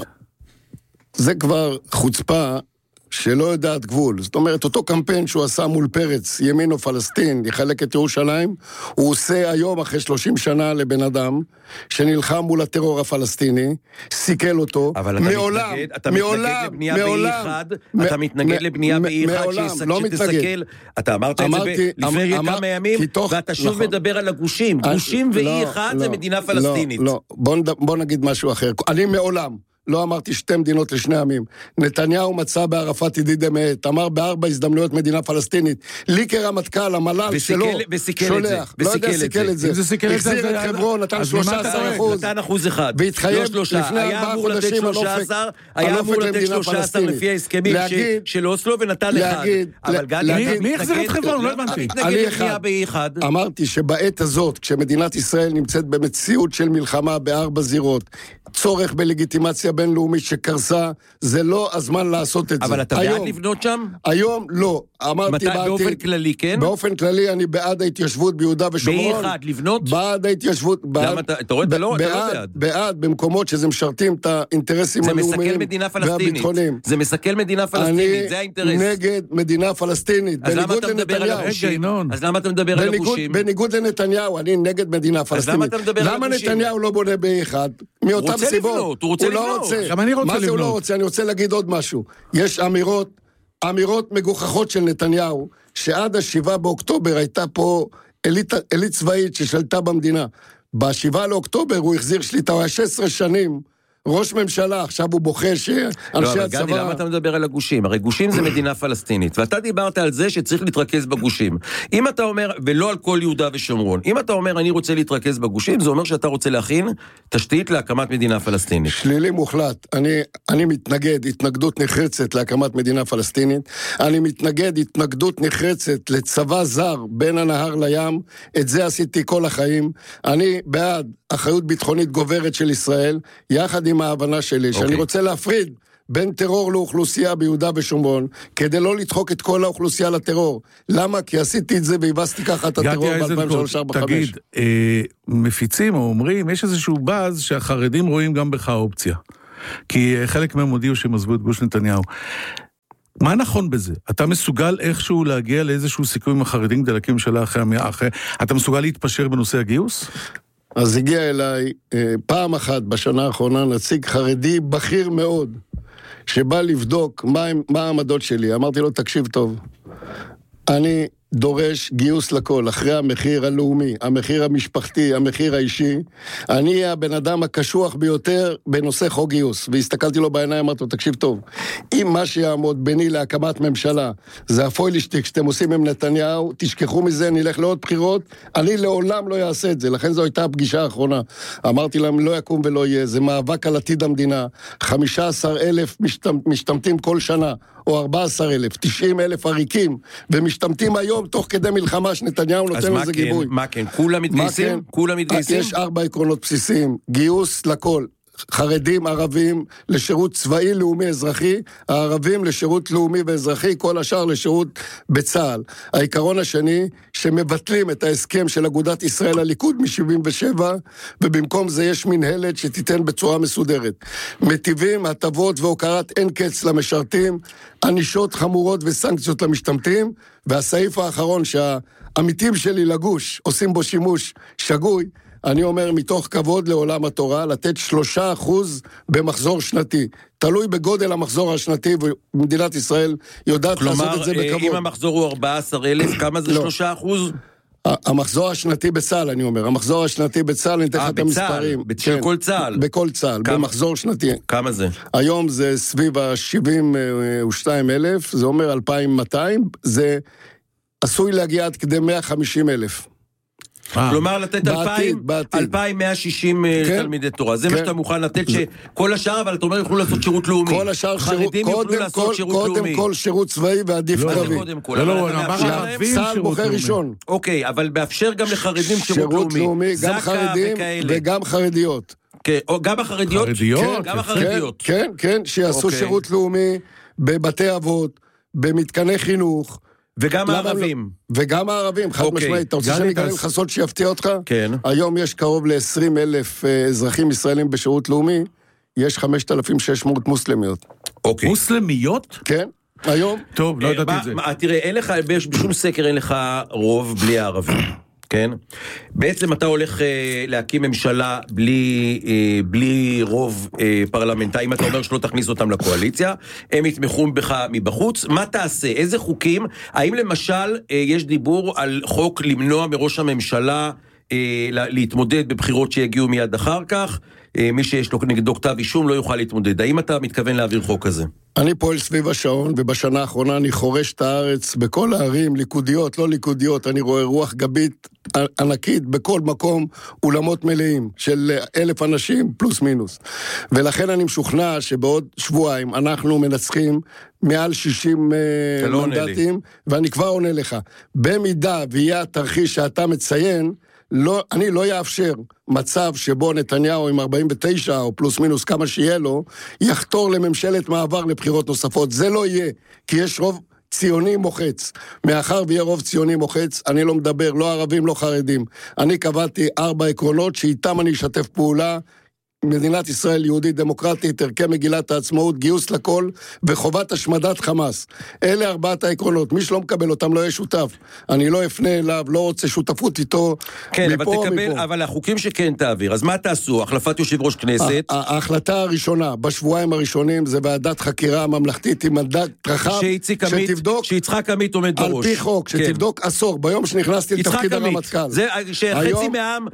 זה כבר חוצפה שלא יודעת גבול. זאת אומרת, אותו קמפיין שהוא עשה מול פרץ, ימין או פלסטין, יחלק את ירושלים, הוא עושה היום אחרי 30 שנה לבן אדם, שנלחם מול הטרור הפלסטיני, סיכל אותו, אבל אתה מתנגד לבנייה באי-אחד, אתה מתנגד לבנייה באי-אחד שתסכל, אתה אמרת את זה לפני כמה ימים, ואתה שוב מדבר על הגושים, גושים ואי-אחד זה מדינה פלסטינית. לא, בוא נגיד משהו אחר. אני מעולם לא אמרתי 2 מדינות לשני עמים. נתניהו מצא בערפאת ידיד אמת, אמר ב4 הזדמנויות מדינה פלסטינית. לי כרמטכ"ל, המל"ל שלו, שולח. לא יודע סיכל את זה. החזיר את חברון, נתן 13%. נתן 1%. והתחייב לפני 4 חודשים על אופק. היה אמור לתת 13 לפי ההסכמים של אוסלו ונתן 1. אבל גדי, מי החזיר את חברון? לא הבנתי. אמרתי שבעת הזאת, כשמדינת ישראל נמצאת במציאות של מלחמה ב4 זירות, צורך בלגיטימציה בינלאומית שקרסה, זה לא הזמן לעשות את זה. אבל אתה בעד לבנות שם? היום לא. אמרתי באופן כללי, כן? באופן כללי אני בעד ההתיישבות ביהודה ושומרון. באחד, לבנות? בעד ההתיישבות. למה אתה רואה? אתה לא בעד. בעד, במקומות שזה משרתים את האינטרסים הלאומיים והביטחוניים. זה מסכל מדינה פלסטינית, זה האינטרס. אני נגד מדינה פלסטינית. אז למה אתה מדבר על הגושים? אז למה אתה מדבר על הגושים? בניגוד לנתניהו, אני נגד מדינה פלסטינית. למה נתניהו לא בונה באחד? מאותם סיבות. הוא רוצה לבנות. גם אני רוצה לבנות. מה זה הוא לא רוצה? אני רוצה להגיד עוד משהו. יש אמירות מגוחכות של נתניהו, שעד 7 באוקטובר הייתה פה אלית צבאית ששלטה במדינה. ב7 לאוקטובר הוא החזיר שליטה, הוא היה 16 שנים, ראש ממשלה, עכשיו הוא בוכה שאנשי הצבא... גדי, למה אתה מדבר על הגושים? הרי גושים זה מדינה פלסטינית, ואתה דיברת על זה שצריך להתרכז בגושים. אם אתה אומר, ולא על כל יהודה ושומרון, אם אתה אומר אני רוצה להתרכז בגושים, זה אומר שאתה רוצה להכין תשתית להקמת מדינה פלסטינית. שלילי מוחלט. אני מתנגד התנגדות נחרצת להקמת מדינה פלסטינית, אני מתנגד התנגדות נחרצת לצבא זר בין הנהר לים, את זה עשיתי כל החיים. אני בעד אחריות ביטחונית גוברת של ישראל, יחד עם ההבנה שלי, שאני רוצה להפריד בין טרור לאוכלוסייה ביהודה ושומרון, כדי לא לדחוק את כל האוכלוסייה לטרור. למה? כי עשיתי את זה והבסתי ככה את הטרור ב-2003-2005. תגיד, מפיצים או אומרים, יש איזשהו באז שהחרדים רואים גם בך אופציה. כי חלק מהם הודיעו שהם עזבו את גוש נתניהו. מה נכון בזה? אתה מסוגל איכשהו להגיע לאיזשהו סיכוי עם החרדים כדי להקים ממשלה אחרי... אתה מסוגל להתפשר בנושא הגיוס? אז הגיע אליי פעם אחת בשנה האחרונה נציג חרדי בכיר מאוד, שבא לבדוק מה העמדות שלי. אמרתי לו, תקשיב טוב, אני דורש גיוס לכל, אחרי המחיר הלאומי, המחיר המשפחתי, המחיר האישי. אני הבן אדם הקשוח ביותר בנושא חוק גיוס. והסתכלתי לו בעיניים, אמרתי לו, תקשיב טוב, אם מה שיעמוד ביני להקמת ממשלה, זה הפוילשטיק שאתם עושים עם נתניהו, תשכחו מזה, נלך לעוד בחירות, אני לעולם לא אעשה את זה. לכן זו הייתה הפגישה האחרונה. אמרתי להם, לא יקום ולא יהיה, זה מאבק על עתיד המדינה. 15,000 משתמטים כל שנה, או 14,000, 90,000 עריקים, ומשתמטים היום תוך כדי מלחמה שנתניהו נותן לזה גיבוי. מה כן? כולם מתגייסים? כולם מתגייסים? יש 4 עקרונות בסיסיים, גיוס לכל. חרדים, ערבים, לשירות צבאי, לאומי, אזרחי, הערבים לשירות לאומי ואזרחי, כל השאר לשירות בצה"ל. העיקרון השני, שמבטלים את ההסכם של אגודת ישראל הליכוד מ-77, ובמקום זה יש מנהלת שתיתן בצורה מסודרת. מטיבים, הטבות והוקרת אין קץ למשרתים, ענישות חמורות וסנקציות למשתמטים, והסעיף האחרון שהעמיתים שלי לגוש עושים בו שימוש שגוי, אני אומר, מתוך כבוד לעולם התורה, לתת 3% במחזור שנתי. תלוי בגודל המחזור השנתי, ומדינת ישראל יודעת לעשות את זה בכבוד. כלומר, אם המחזור הוא 14,000, כמה זה 3%? המחזור השנתי בצה"ל, אני אומר. המחזור השנתי בצה"ל, אני אתן לך את המספרים. בצה"ל? בכל צה"ל? בכל צה"ל, במחזור שנתי. כמה זה? היום זה סביב ה-72,000, זה אומר 2,200, זה עשוי להגיע עד כדי 150,000. כלומר, לתת 2,160 תלמידי תורה. זה מה שאתה מוכן לתת שכל השאר, אבל אתה אומר, יוכלו לעשות שירות לאומי. כל השאר, חרדים יוכלו לעשות שירות לאומי. קודם כל שירות צבאי ועדיף קרבי. צה"ל בוחר ראשון. אוקיי, אבל מאפשר גם לחרדים שירות לאומי. גם חרדים וגם חרדיות. גם החרדיות? גם החרדיות. כן, שיעשו שירות לאומי בבתי אבות, במתקני חינוך, וגם הערבים. וגם הערבים, חד משמעית. אתה רוצה שאני אגלה לך סוד שיפתיע אותך? כן. היום יש קרוב ל-20,000 אזרחים ישראלים בשירות לאומי, יש 5,600 מוסלמיות. אוקיי. מוסלמיות? כן, היום. טוב, לא ידעתי את זה. תראה, אין לך, בשום סקר אין לך רוב בלי הערבים. כן? בעצם אתה הולך להקים ממשלה בלי רוב פרלמנטרי, אם אתה אומר שלא תכניס אותם לקואליציה, הם יתמכו בך מבחוץ, מה תעשה? איזה חוקים? האם למשל יש דיבור על חוק למנוע מראש הממשלה להתמודד בבחירות שיגיעו מיד אחר כך? מי שיש לו נגדו כתב אישום לא יוכל להתמודד. האם אתה מתכוון להעביר חוק כזה? אני פועל סביב השעון, ובשנה האחרונה אני חורש את הארץ בכל הערים, ליכודיות, לא ליכודיות, אני רואה רוח גבית ענקית בכל מקום, אולמות מלאים של 1,000 אנשים פלוס מינוס. ולכן אני משוכנע שבעוד שבועיים אנחנו מנצחים מעל 60 מנדטים, ואני כבר עונה לך, במידה ויהיה התרחיש שאתה מציין, אני לא יאפשר מצב שבו נתניהו עם 49 או פלוס מינוס כמה שיהיה לו, יחתור לממשלת מעבר לבחירות נוספות. זה לא יהיה, כי יש רוב ציוני מוחץ. מאחר ויהיה רוב ציוני מוחץ, אני לא מדבר, לא ערבים, לא חרדים. אני קבעתי 4 עקרונות שאיתם אני אשתף פעולה, מדינת ישראל יהודית דמוקרטית, ערכי מגילת העצמאות, גיוס לכל וחובת השמדת חמאס. אלה 4 העקרונות, מי שלא מקבל אותם לא יהיה שותף. אני לא אפנה אליו, לא רוצה שותפות איתו. כן, אבל תקבל, אבל החוקים שכן תעביר, אז מה תעשו? החלפת יושב ראש כנסת? ההחלטה הראשונה, בשבועיים הראשונים, זה ועדת חקירה ממלכתית עם מנדט רחב, שתבדוק, שיצחק עמית עומד בראש. על פי חוק, שתבדוק עשור, ביום שנכנסתי לתפקיד הרמטכ"ל. זה שחצי מהעם,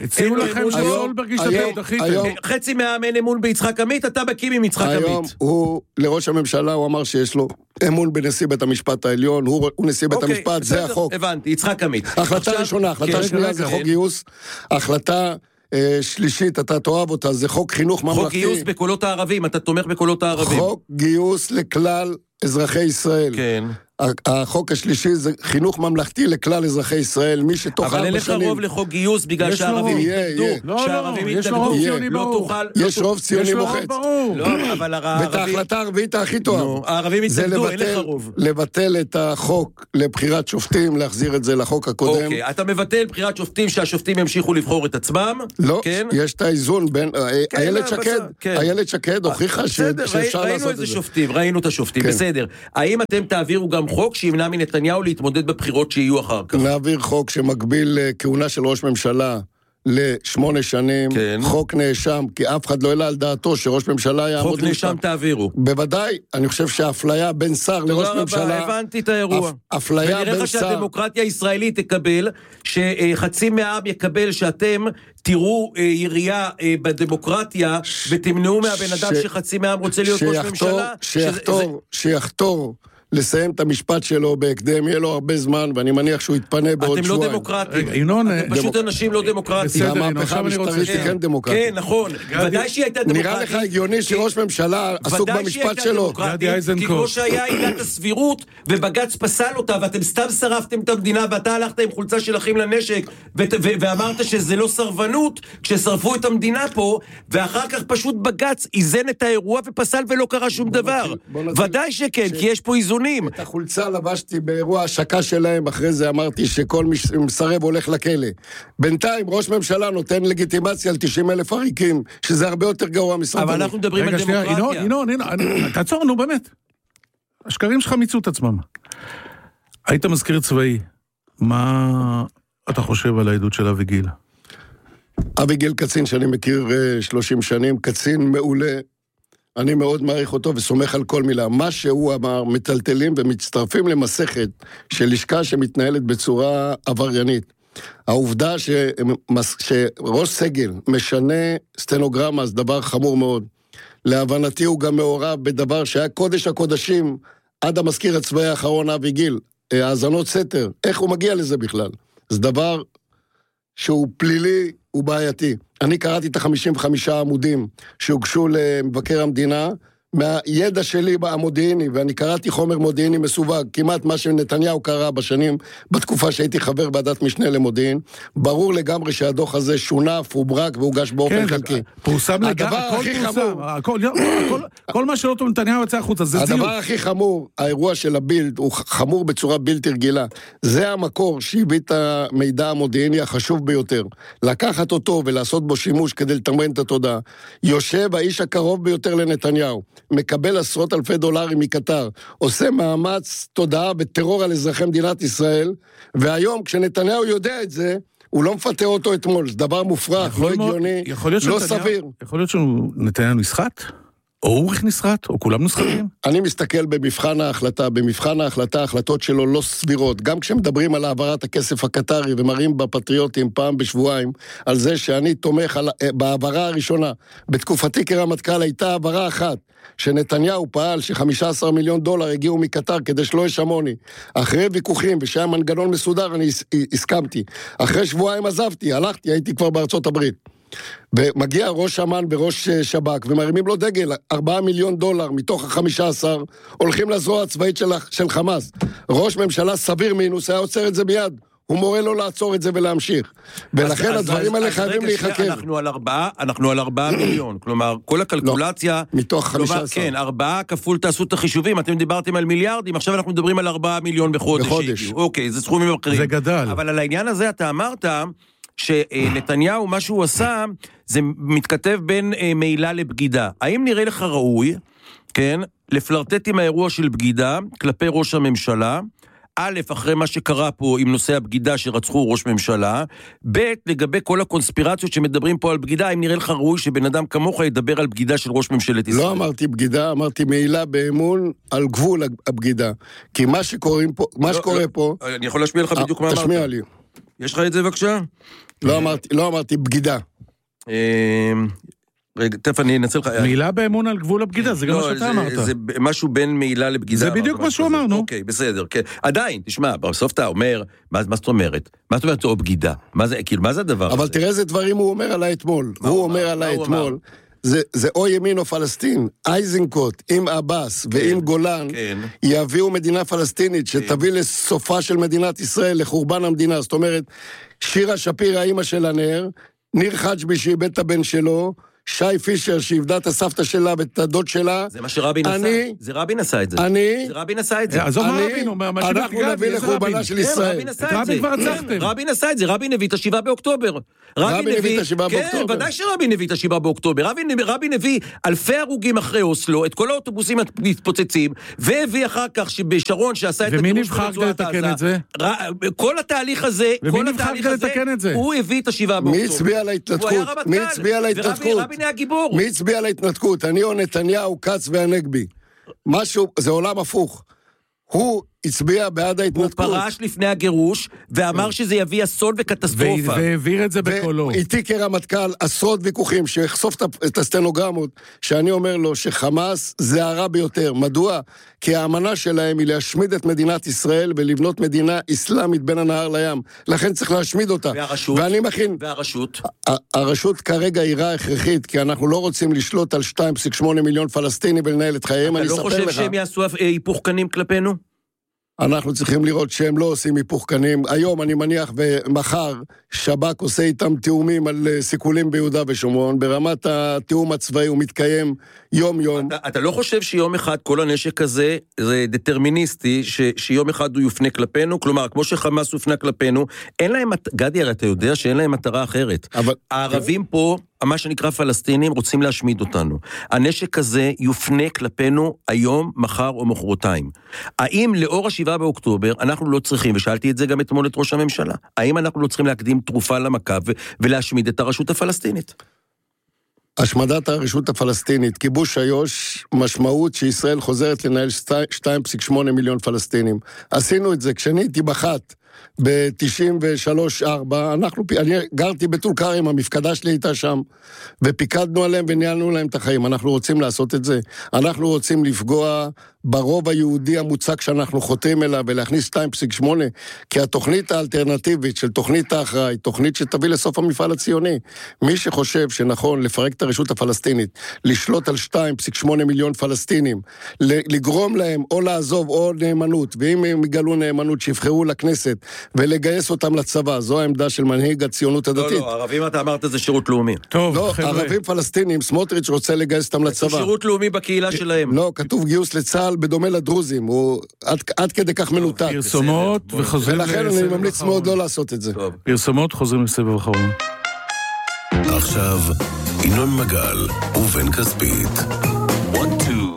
חצי מהעם אין אמון ביצחק עמית, אתה בקים עם יצחק עמית. היום הוא, לראש הממשלה, הוא אמר שיש לו אמון בנשיא בית המשפט העליון, הוא נשיא בית המשפט, זה החוק. הבנתי, יצחק עמית. החלטה ראשונה, החלטה שנייה זה חוק גיוס, החלטה שלישית, אתה תאהב אותה, זה חוק חינוך ממלכתי. חוק גיוס בקולות הערבים, אתה תומך בקולות הערבים. חוק גיוס לכלל אזרחי ישראל. כן. החוק השלישי זה חינוך ממלכתי לכלל אזרחי ישראל, מי שתוך 4 שנים... אבל אין לך רוב לחוק גיוס בגלל שהערבים יתנגדו. לא, יש לו רוב ציוני ברור. יש רוב ציוני מוחץ. לא, אבל ואת ההחלטה הרביעית הכי טובה. הערבים יתנגדו, אין לך רוב. לבטל את החוק לבחירת שופטים, להחזיר את זה לחוק הקודם. אוקיי, אתה מבטל בחירת שופטים שהשופטים ימשיכו לבחור את עצמם? לא, יש את האיזון בין... איילת שקד הוכיחה שאפשר לעשות את זה. ראינו את השופטים, בסדר. האם אתם תעבירו גם חוק שימנע מנתניהו להתמודד בבחירות שיהיו אחר כך? נעביר חוק שמקביל כהונה של ראש ממשלה ל8 שנים, חוק נאשם, כי אף אחד לא העלה על דעתו שראש ממשלה יעמוד... חוק נאשם תעבירו. בוודאי, אני חושב שהאפליה בין שר לראש ממשלה... תודה רבה, הבנתי את האירוע. אפליה בין שר... ונראה לך שהדמוקרטיה הישראלית תקבל, שחצי מהעם יקבל שאתם תראו ירייה בדמוקרטיה, ותמנעו מהבן אדם שחצי מהעם רוצה להיות ראש ממשלה. שיחתור לסיים את המשפט שלו בהקדם, יהיה לו הרבה זמן, ואני מניח שהוא יתפנה בעוד שבועיים. אתם לא דמוקרטים. אתם פשוט אנשים לא דמוקרטים. המהפכה המשטרית היא כן דמוקרטית. כן, נכון. ודאי שהיא הייתה דמוקרטית. נראה לך הגיוני שראש ממשלה עסוק במשפט שלו. כי כמו שהיה עילת הסבירות, ובג"ץ פסל אותה, ואתם סתם שרפתם את המדינה, ואתה הלכת עם חולצה של אחים לנשק, ואמרת שזה לא סרבנות, כששרפו את המדינה פה, ואחר כך פשוט בג"ץ איזן את האירוע ופסל ולא קרה שום דבר. ודאי שכן, כי יש פה איזון. את החולצה לבשתי באירוע השקה שלהם, אחרי זה אמרתי שכל מסרב הולך לכלא. בינתיים ראש ממשלה נותן לגיטימציה על 90,000 עריקים, שזה הרבה יותר גרוע מסרבנות. אבל אנחנו מדברים על דמוקרטיה. ינון, תעצור, נו באמת. השקרים שלך מיצו את עצמם. היית מזכיר צבאי, מה אתה חושב על העדות של אבי גיל? אבי גיל קצין שאני מכיר 30 שנים, קצין מעולה, אני מאוד מעריך אותו וסומך על כל מילה. מה שהוא אמר, מטלטלים ומצטרפים למסכת של לשכה שמתנהלת בצורה עבריינית. העובדה שראש סגל משנה סטנוגרמה, זה דבר חמור מאוד. להבנתי הוא גם מעורב בדבר שהיה קודש הקודשים, עד המזכיר הצבאי האחרון אבי גיל, האזנות סתר. איך הוא מגיע לזה בכלל? זה דבר שהוא פלילי, הוא בעייתי. אני קראתי את 55 עמודים שהוגשו למבקר המדינה, מהידע שלי המודיעיני, ואני קראתי חומר מודיעיני מסווג, כמעט מה שנתניהו קרא בשנים, בתקופה שהייתי חבר ועדת משנה למודיעין, ברור לגמרי שהדוח הזה שונה, פוברק, והוגש באופן חלקי. פורסם לגמרי, כל מה שלא נתניהו יצא החוצה, זה ציור. הדבר הכי חמור, האירוע של הבילד, הוא חמור בצורה בלתי רגילה. זה המקור שהביא את המידע המודיעיני החשוב ביותר. לקחת אותו ולעשות בו שימוש כדי לתמרן את התודעה. יושב האיש הקרוב ביותר לנתניהו. מקבל עשרות אלפי דולרים מקטר, עושה מאמץ תודעה וטרור על אזרחי מדינת ישראל, והיום כשנתניהו יודע את זה, הוא לא מפטר אותו אתמול, זה דבר מופרך, לא הגיוני, לא סביר. יכול להיות שנתניהו נסחט? או אוריך נסחט? או כולם נסחטים? אני מסתכל במבחן ההחלטה, ההחלטות שלו לא סבירות, גם כשמדברים על העברת הכסף הקטרי, ומראים בפטריוטים פעם בשבועיים, על זה שאני תומך בהעברה הראשונה, בתקופתי כרמטכ"ל הייתה העברה אחת, שנתניהו פעל ש$15 מיליון הגיעו מקטר כדי שלא יש המוני. אחרי ויכוחים ושהיה מנגנון מסודר אני הסכמתי. אחרי שבועיים עזבתי, הלכתי, הייתי כבר בארצות הברית. ומגיע ראש אמן וראש שב"כ ומרימים לו דגל, $4 מיליון מתוך ה-15 הולכים לזרוע הצבאית של חמאס. ראש ממשלה סביר מינוס היה עוצר את זה ביד. הוא מורה לו לעצור את זה ולהמשיך. ולכן הדברים האלה חייבים להיחקר. אנחנו על 4 מיליון. כלומר, כל הקלקולציה... מתוך 15. כן, 4 כפול תעשו את החישובים. אתם דיברתם על מיליארדים, עכשיו אנחנו מדברים על 4 מיליון בחודש. אוקיי, זה סכומים אחרים. זה גדל. אבל על העניין הזה אתה אמרת שנתניהו, מה שהוא עשה, זה מתכתב בין מעילה לבגידה. האם נראה לך ראוי, כן, לפלרטט עם האירוע של בגידה כלפי ראש הממשלה, א', אחרי מה שקרה פה עם נושא הבגידה שרצחו ראש ממשלה, ב', לגבי כל הקונספירציות שמדברים פה על בגידה, אם נראה לך ראוי שבן אדם כמוך ידבר על בגידה של ראש ממשלת ישראל? לא אמרתי בגידה, אמרתי מעילה באמון על גבול הבגידה. כי מה שקורה פה... אני יכול להשמיע לך בדיוק מה אמרת. תשמיע לי. יש לך את זה בבקשה? לא אמרתי בגידה. רגע, תכף אני אנצל לך... מעילה באמון על גבול הבגידה, זה גם מה שאתה אמרת. זה משהו בין מעילה לבגידה. זה בדיוק מה שהוא אמר, נו. אוקיי, בסדר, כן. עדיין, תשמע, בסוף אתה אומר, מה זאת אומרת? מה זאת אומרת או בגידה? כאילו, מה זה הדבר הזה? אבל תראה איזה דברים הוא אומר עליי אתמול. הוא אומר עליי אתמול, זה או ימין או פלסטין. אייזנקוט עם אבאס ועם גולן יביאו מדינה פלסטינית שתביא לסופה של מדינת ישראל, לחורבן המדינה. זאת אומרת, שירה שפירא, האמא של הנר, ניר חג'בי שאיבד את הבן שלו, שי פישר שאיבדה את הסבתא שלה ואת הדוד שלה. זה מה שרבין עשה. זה רבין עשה את זה. זה רבין עשה את זה. עזוב מה רבין אומר, אנחנו נביא לחורבנה של ישראל. רבין כבר רצחתם. רבין עשה את זה, רבין הביא את 7 באוקטובר. רבין הביא את 7 באוקטובר. כן, ודאי שרבין הביא את 7 באוקטובר. רבין הביא אלפי הרוגים אחרי אוסלו, את כל האוטובוסים מתפוצצים, והביא אחר כך שבשרון שעשה את ומי נבחר כדי לתקן את זה? כל התהליך הזה, הוא הביא את 7 באוקטובר. מי הצביע על ההתנתקות? מי הצביע על ההתנתקות? מי הצביע על ההתנתקות? אני או נתניהו, כץ והנגבי. משהו, זה עולם הפוך. הוא הצביע בעד ההתנתקות. הוא פרש לפני הגירוש, ואמר שזה יביא אסון וקטסטרופה. והעביר את זה בקולו. ואיתי כרמטכ"ל עשרות ויכוחים, שיחשוף את הסטנוגרמות, שאני אומר לו שחמאס זה הרע ביותר. מדוע? כי האמנה שלהם היא להשמיד את מדינת ישראל, ולבנות מדינה אסלאמית בין הנהר לים. לכן צריך להשמיד אותה. והרשות? ואני מכין... והרשות? הרשות כרגע היא רעה הכרחית, כי אנחנו לא רוצים לשלוט על 2.8 מיליון פלסטינים ולנהל את חייהם. אתה לא חושב שהם יעשו היפוך קנים כלפינו? אנחנו צריכים לראות שהם לא עושים היפוך קנים. היום אני מניח ומחר שב"כ עושה איתם תיאומים על סיכולים ביהודה ושומרון. ברמת התיאום הצבאי הוא מתקיים יום-יום. אתה לא חושב שיום אחד כל הנשק הזה זה דטרמיניסטי, שיום אחד הוא יופנה כלפינו? כלומר, כמו שחמאס יופנה כלפינו, אין להם, גדי, הרי אתה יודע שאין להם מטרה אחרת. הערבים פה, מה שנקרא פלסטינים, רוצים להשמיד אותנו. הנשק הזה יופנה כלפינו היום, מחר או מחרתיים. האם לאור 7 באוקטובר אנחנו לא צריכים, ושאלתי את זה גם אתמול את ראש הממשלה, האם אנחנו לא צריכים להקדים תרופה למכה ולהשמיד את הרשות הפלסטינית? השמדת הרשות הפלסטינית, כיבוש איו"ש, משמעות שישראל חוזרת לנהל 2.8 מיליון פלסטינים. עשינו את זה כשאני הייתי בחת ב-93-4, אני גרתי בטול כרם, המפקדה שלי הייתה שם, ופיקדנו עליהם וניהלנו להם את החיים. אנחנו רוצים לעשות את זה. אנחנו רוצים לפגוע ברוב היהודי המוצק שאנחנו חותרים אליו, ולהכניס 2.8, כי התוכנית האלטרנטיבית של תוכנית האחראי, תוכנית שתביא לסוף המפעל הציוני. מי שחושב שנכון לפרק את הרשות הפלסטינית, לשלוט על 2.8 מיליון פלסטינים, לגרום להם או לעזוב או נאמנות, ואם הם יגלו נאמנות שיבחרו לכנסת, ולגייס אותם לצבא, זו העמדה של מנהיג הציונות הדתית. לא, ערבים אתה אמרת זה שירות לאומי. טוב, לא, ערבים פלסטינים, סמוטריץ' רוצה לגייס אותם לצבא. שירות לאומי בקהילה שלהם. לא, כתוב גיוס לצה"ל בדומה לדרוזים, הוא עד כדי כך מנותק. פרסומות וחוזרים ולכן אני ממליץ מאוד לא לעשות את זה. פרסומות חוזרים לסבב אחרון. עכשיו, ינון מגל ובן כספית. 1, 2.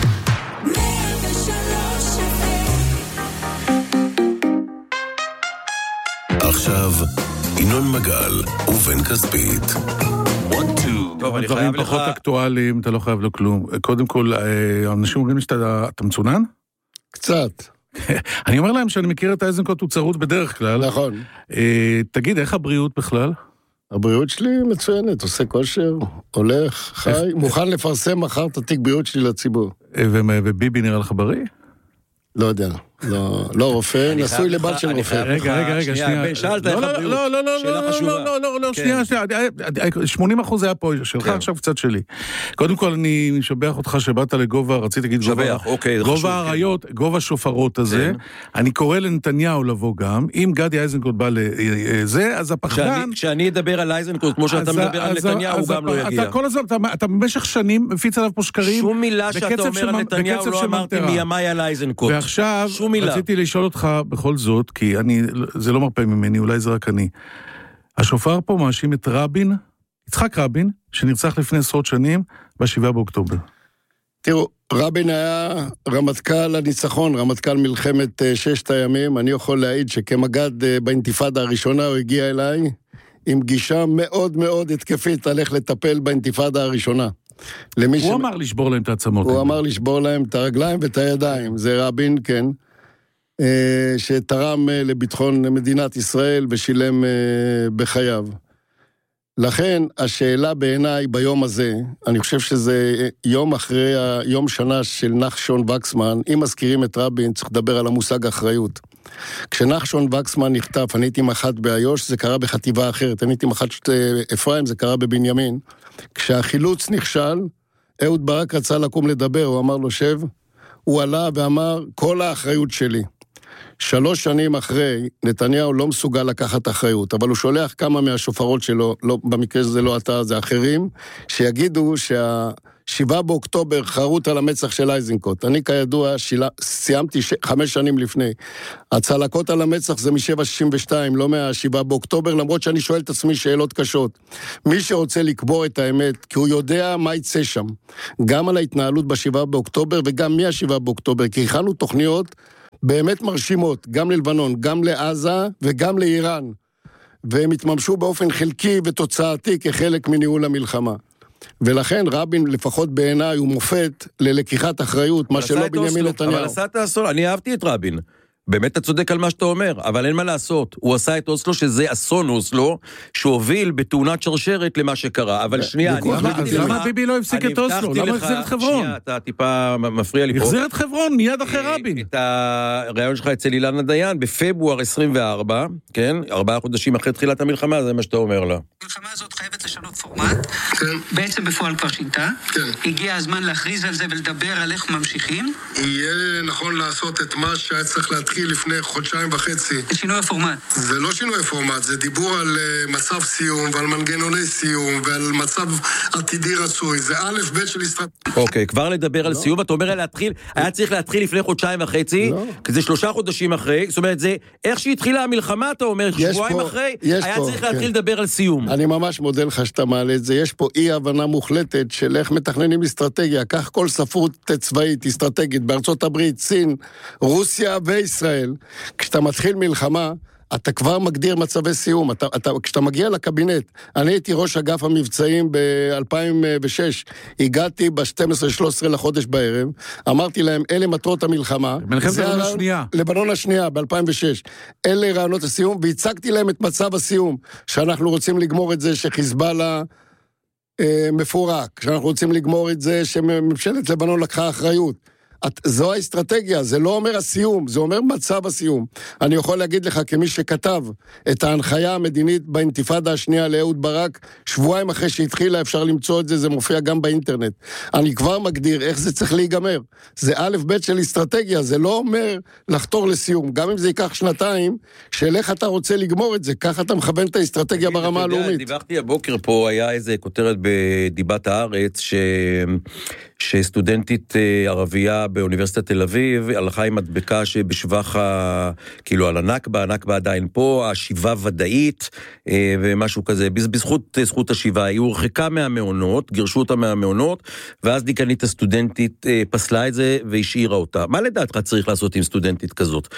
עכשיו, ינון מגל ובן כספית. 1, 2. טוב, אני דברים חייב לך... פחות אקטואליים, אתה לא חייב לו כלום. קודם כל, אנשים אומרים שאתה מצונן? קצת. אני אומר להם שאני מכיר את אייזנקוט, הוא צרוד בדרך כלל. נכון. תגיד, איך הבריאות בכלל? הבריאות שלי מצוינת, עושה כושר, הולך, חי, מוכן לפרסם מחר את התיק בריאות שלי לציבור. וביבי נראה לך בריא? לא יודע, לא רופא, נשוי לבת של רופא. רגע, שנייה. שאלת איך הבריאות, שאלה חשובה. לא, שנייה, 80% היה פה שלך, עכשיו קצת שלי. קודם כל אני משבח אותך שבאת לגובה, רציתי להגיד גובה האריות, גובה שופרות הזה, אני קורא לנתניהו לבוא גם, אם גדי אייזנקוט בא לזה, אז הפחדן... כשאני אדבר על אייזנקוט, כמו שאתה מדבר על נתניהו, הוא גם לא יגיע. אתה כל הזמן, אתה במשך שנים מפיץ עליו פה שקרים, שום מילה שאתה אומר על נתניהו לא אמרתי מימיי על אייזנקוט. ועכשיו רציתי לשאול אותך בכל זאת, כי זה לא מרפא ממני, אולי זה רק אני. השופר פה מאשים את רבין, יצחק רבין, שנרצח לפני עשרות שנים, ב7 באוקטובר. תראו, רבין היה רמטכ"ל הניצחון, רמטכ"ל מלחמת 6 הימים. אני יכול להעיד שכמגד באינתיפאדה הראשונה הוא הגיע אליי, עם גישה מאוד מאוד התקפית, הלך לטפל באינתיפאדה הראשונה. הוא אמר לשבור להם את העצמות. הוא אמר לשבור להם את הרגליים ואת הידיים. זה רבין, כן, שתרם לביטחון מדינת ישראל ושילם בחייו. לכן השאלה בעיניי ביום הזה, אני חושב שזה יום אחרי היום שנה של נחשון וקסמן, אם מזכירים את רבין צריך לדבר על המושג אחריות. כשנחשון וקסמן נכתב, אני הייתי מח"ט באיו"ש, זה קרה בחטיבה אחרת, אני הייתי מח"ט אפרים, זה קרה בבנימין. כשהחילוץ נכשל, אהוד ברק רצה לקום לדבר, הוא אמר לו שב, הוא עלה ואמר, כל האחריות שלי. 3 שנים אחרי, נתניהו לא מסוגל לקחת אחריות, אבל הוא שולח כמה מהשופרות שלו, לא, במקרה שזה לא אתה, זה אחרים, שיגידו שה7 באוקטובר חרוט על המצח של אייזנקוט. אני כידוע סיימתי 5 שנים לפני. הצלקות על המצח זה מ-762, לא מה7 באוקטובר, למרות שאני שואל את עצמי שאלות קשות. מי שרוצה לקבור את האמת, כי הוא יודע מה יצא שם, גם על ההתנהלות ב7 באוקטובר וגם מה7 באוקטובר, כי הכנו תוכניות באמת מרשימות, גם ללבנון, גם לעזה וגם לאיראן, והם התממשו באופן חלקי ותוצאתי כחלק מניהול המלחמה. ולכן רבין, לפחות בעיניי, הוא מופת ללקיחת אחריות, מה שלא בנימין נתניהו. אבל עשה את האסון, אני אהבתי את רבין. באמת אתה צודק על מה שאתה אומר, אבל אין מה לעשות. הוא עשה את אוסלו, שזה אסון אוסלו, שהוביל בתאונת שרשרת למה שקרה. אבל שנייה, למה ביבי לא הפסיק את אוסלו? למה החזיר את חברון? שנייה, אתה טיפה מפריע לי פה. החזיר את חברון מיד אחרי רבין. את הרעיון שלך אצל אילנה דיין, בפברואר 24, כן? 4 חודשים אחרי תחילת המלחמה, זה מה שאתה אומר לה. המלחמה הזאת חייבת לשנות פורמט. בעצם בפועל כבר שינתה. הגיע הזמן להכריז על זה ולדבר על איך ממשיכים. יהיה נכון לעשות את מה שהיה צריך להתחיל לפני 1.5 חודשים. זה שינוי הפורמט. זה לא שינוי הפורמט, זה דיבור על מצב סיום ועל מנגנוני סיום ועל מצב עתידי רצוי. זה א' ב' של אסטרטגיה. אוקיי, כבר לדבר על סיום, אתה אומר היה צריך להתחיל לפני 1.5 חודשים, כי זה 3 חודשים אחרי, זאת אומרת, זה איך שהתחילה המלחמה, אתה אומר, 2 שבועות אחרי, היה צריך להתחיל לדבר על סיום. אני ממש מודה לך שאתה מעלה את זה, יש פה אי הבנה מוחלטת של איך מתכננים אסטרטגיה, כך כל ספרות צבאית, אסטרטגית, בארצות הברית, סין, רוסיה וישראל, כשאתה מתחיל מלחמה, אתה כבר מגדיר מצבי סיום, כשאתה מגיע לקבינט, אני הייתי ראש אגף המבצעים ב-2006, הגעתי ב-12-13 לחודש בערב, אמרתי להם, אלה מטרות המלחמה, מלחמת לבנון השנייה. לבנון השנייה, ב-2006, אלה רעיונות הסיום, והצגתי להם את מצב הסיום, שאנחנו רוצים לגמור את זה שחיזבאללה מפורק, שאנחנו רוצים לגמור את זה שממשלת לבנון לקחה אחריות, זו האסטרטגיה, זה לא אומר הסיום, זה אומר מצב הסיום. אני יכול להגיד לך, כמי שכתב את ההנחיה המדינית באינתיפאדה השנייה לאהוד ברק, 2 שבועות אחרי שהתחילה, אפשר למצוא את זה, זה מופיע גם באינטרנט. אני כבר מגדיר איך זה צריך להיגמר. זה א' ב' של אסטרטגיה, זה לא אומר לחתור לסיום. גם אם זה ייקח 2, של איך אתה רוצה לגמור את זה, ככה אתה מכוון את האסטרטגיה ברמה הלאומית. דיווחתי הבוקר פה, היה איזה כותרת בדיבת הארץ, שסטודנטית ערבייה באוניברסיטת תל אביב הלכה עם מדבקה שבשבח כאילו על הנכבה, הנכבה עדיין פה, השיבה ודאית ומשהו כזה, בזכות זכות השיבה, היא הורחקה מהמעונות, גירשו אותה מהמעונות, ואז דיקנית הסטודנטית פסלה את זה והשאירה אותה. מה לדעתך צריך לעשות עם סטודנטית כזאת?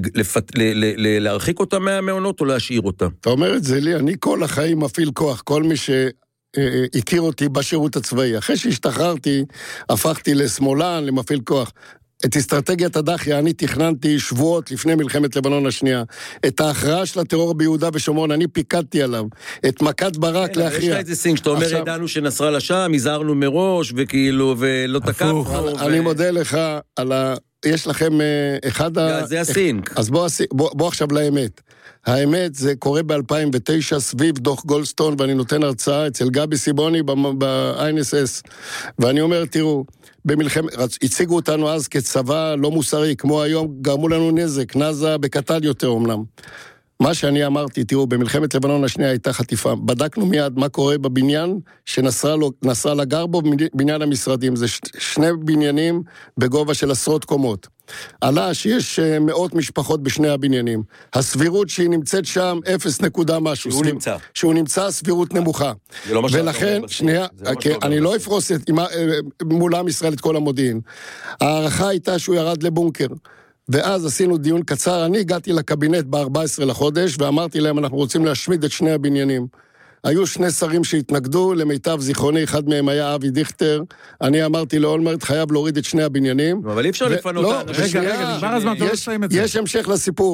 להרחיק אותה מהמעונות או להשאיר אותה? אתה אומר את זה לי, אני כל החיים מפעיל כוח, כל מי הכיר אותי בשירות הצבאי. אחרי שהשתחררתי, הפכתי לשמאלן, למפעיל כוח. את אסטרטגיית הדחיה, אני תכננתי שבועות לפני מלחמת לבנון השנייה. את ההכרעה של הטרור ביהודה ושומרון, אני פיקדתי עליו. את מכת ברק להכריע. יש לך איזה סינג, שאתה אומר, ידענו שנסראללה שם, הזהרנו מראש, וכאילו, ולא תקפנו. אני מודה לך על יש לכם אחד זה הסינק. אז בוא עכשיו לאמת. האמת זה קורה ב-2009 סביב דוח גולדסטון, ואני נותן הרצאה אצל גבי סיבוני ב-INSS, ואני אומר, תראו, הציגו אותנו אז כצבא לא מוסרי, כמו היום, גרמו לנו נזק, נזה בקטן יותר אומנם. מה שאני אמרתי, תראו, במלחמת לבנון השנייה הייתה חטיפה. בדקנו מיד מה קורה בבניין שנסראללה גר בו, בניין המשרדים. זה 2 בניינים בגובה של 10 קומות. עלה שיש 100 משפחות בשני הבניינים. הסבירות שהיא נמצאת שם 0 נקודה משהו. שהוא נמצא סבירות נמוכה. ולכן, שנייה, אני לא אפרוס מול עם ישראל את כל המודיעין. הערכה הייתה שהוא ירד לבונקר. ואז עשינו דיון קצר, אני הגעתי לקבינט ב-14 לחודש, ואמרתי להם, אנחנו רוצים להשמיד את 2 הבניינים. היו 2 שרים שהתנגדו, למיטב זיכרוני, אחד מהם היה אבי דיכטר, אני אמרתי לאולמרט, חייב להוריד את 2 הבניינים. אבל אי אפשר לפנות. רגע, נגמר הזמן, אתה לא תסיים את זה. יש המשך לסיפור.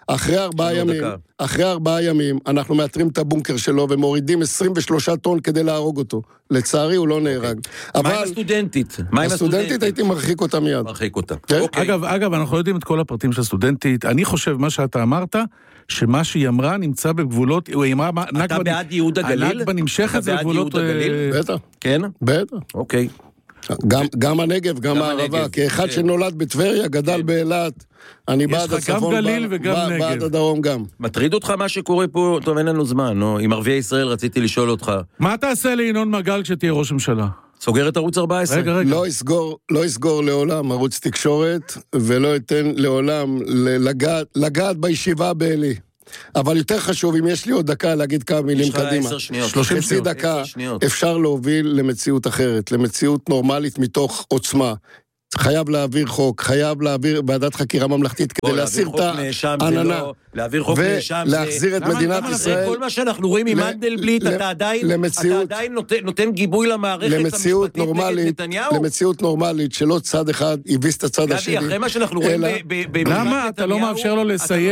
אחרי 4 ימים, אנחנו מאתרים את הבונקר שלו, ומורידים 23 טון כדי להרוג אותו. לצערי הוא לא נהרג. מה עם הסטודנטית? הסטודנטית הייתי מרחיק אותה מיד. מרחיק אותה. אגב, אנחנו לא יודעים את כל הפרטים של הסטודנטית. אני חושב, מה שאתה אמרת, שמה שהיא אמרה נמצא בגבולות, היא אמרה, אתה בעד ייהוד הגליל? הנכבה נמשכת זה גבולות... בטח. כן? בטח. אוקיי. גם הנגב, גם הערבה, כאחד שנולד בטבריה, גדל באילת, אני בעד הצפון, בעד הדרום גם. מטריד אותך מה שקורה פה? טוב, אין לנו זמן, עם ערביי ישראל רציתי לשאול אותך. מה תעשה לינון מגל כשתהיה ראש ממשלה? סוגר את ערוץ 14? רגע. לא יסגור לעולם ערוץ תקשורת, ולא ייתן לעולם לגעת בישיבה באלי. אבל יותר חשוב, אם יש לי עוד דקה להגיד כמה מילים קדימה. יש לך 10 שניות. 30 דקה, אפשר להוביל למציאות אחרת, למציאות נורמלית מתוך עוצמה. חייב להעביר חוק, חייב להעביר ועדת חקירה ממלכתית כדי להסיר את העננה ולהחזיר את מדינת ישראל. כל מה שאנחנו רואים עם מנדלבליט, אתה עדיין נותן גיבוי למערכת המשפטית נגד נתניהו? למציאות נורמלית שלא צד אחד הביס את הצד השני. גדי, אחרי מה שאנחנו רואים למה אתה לא מאפשר לו לסיים?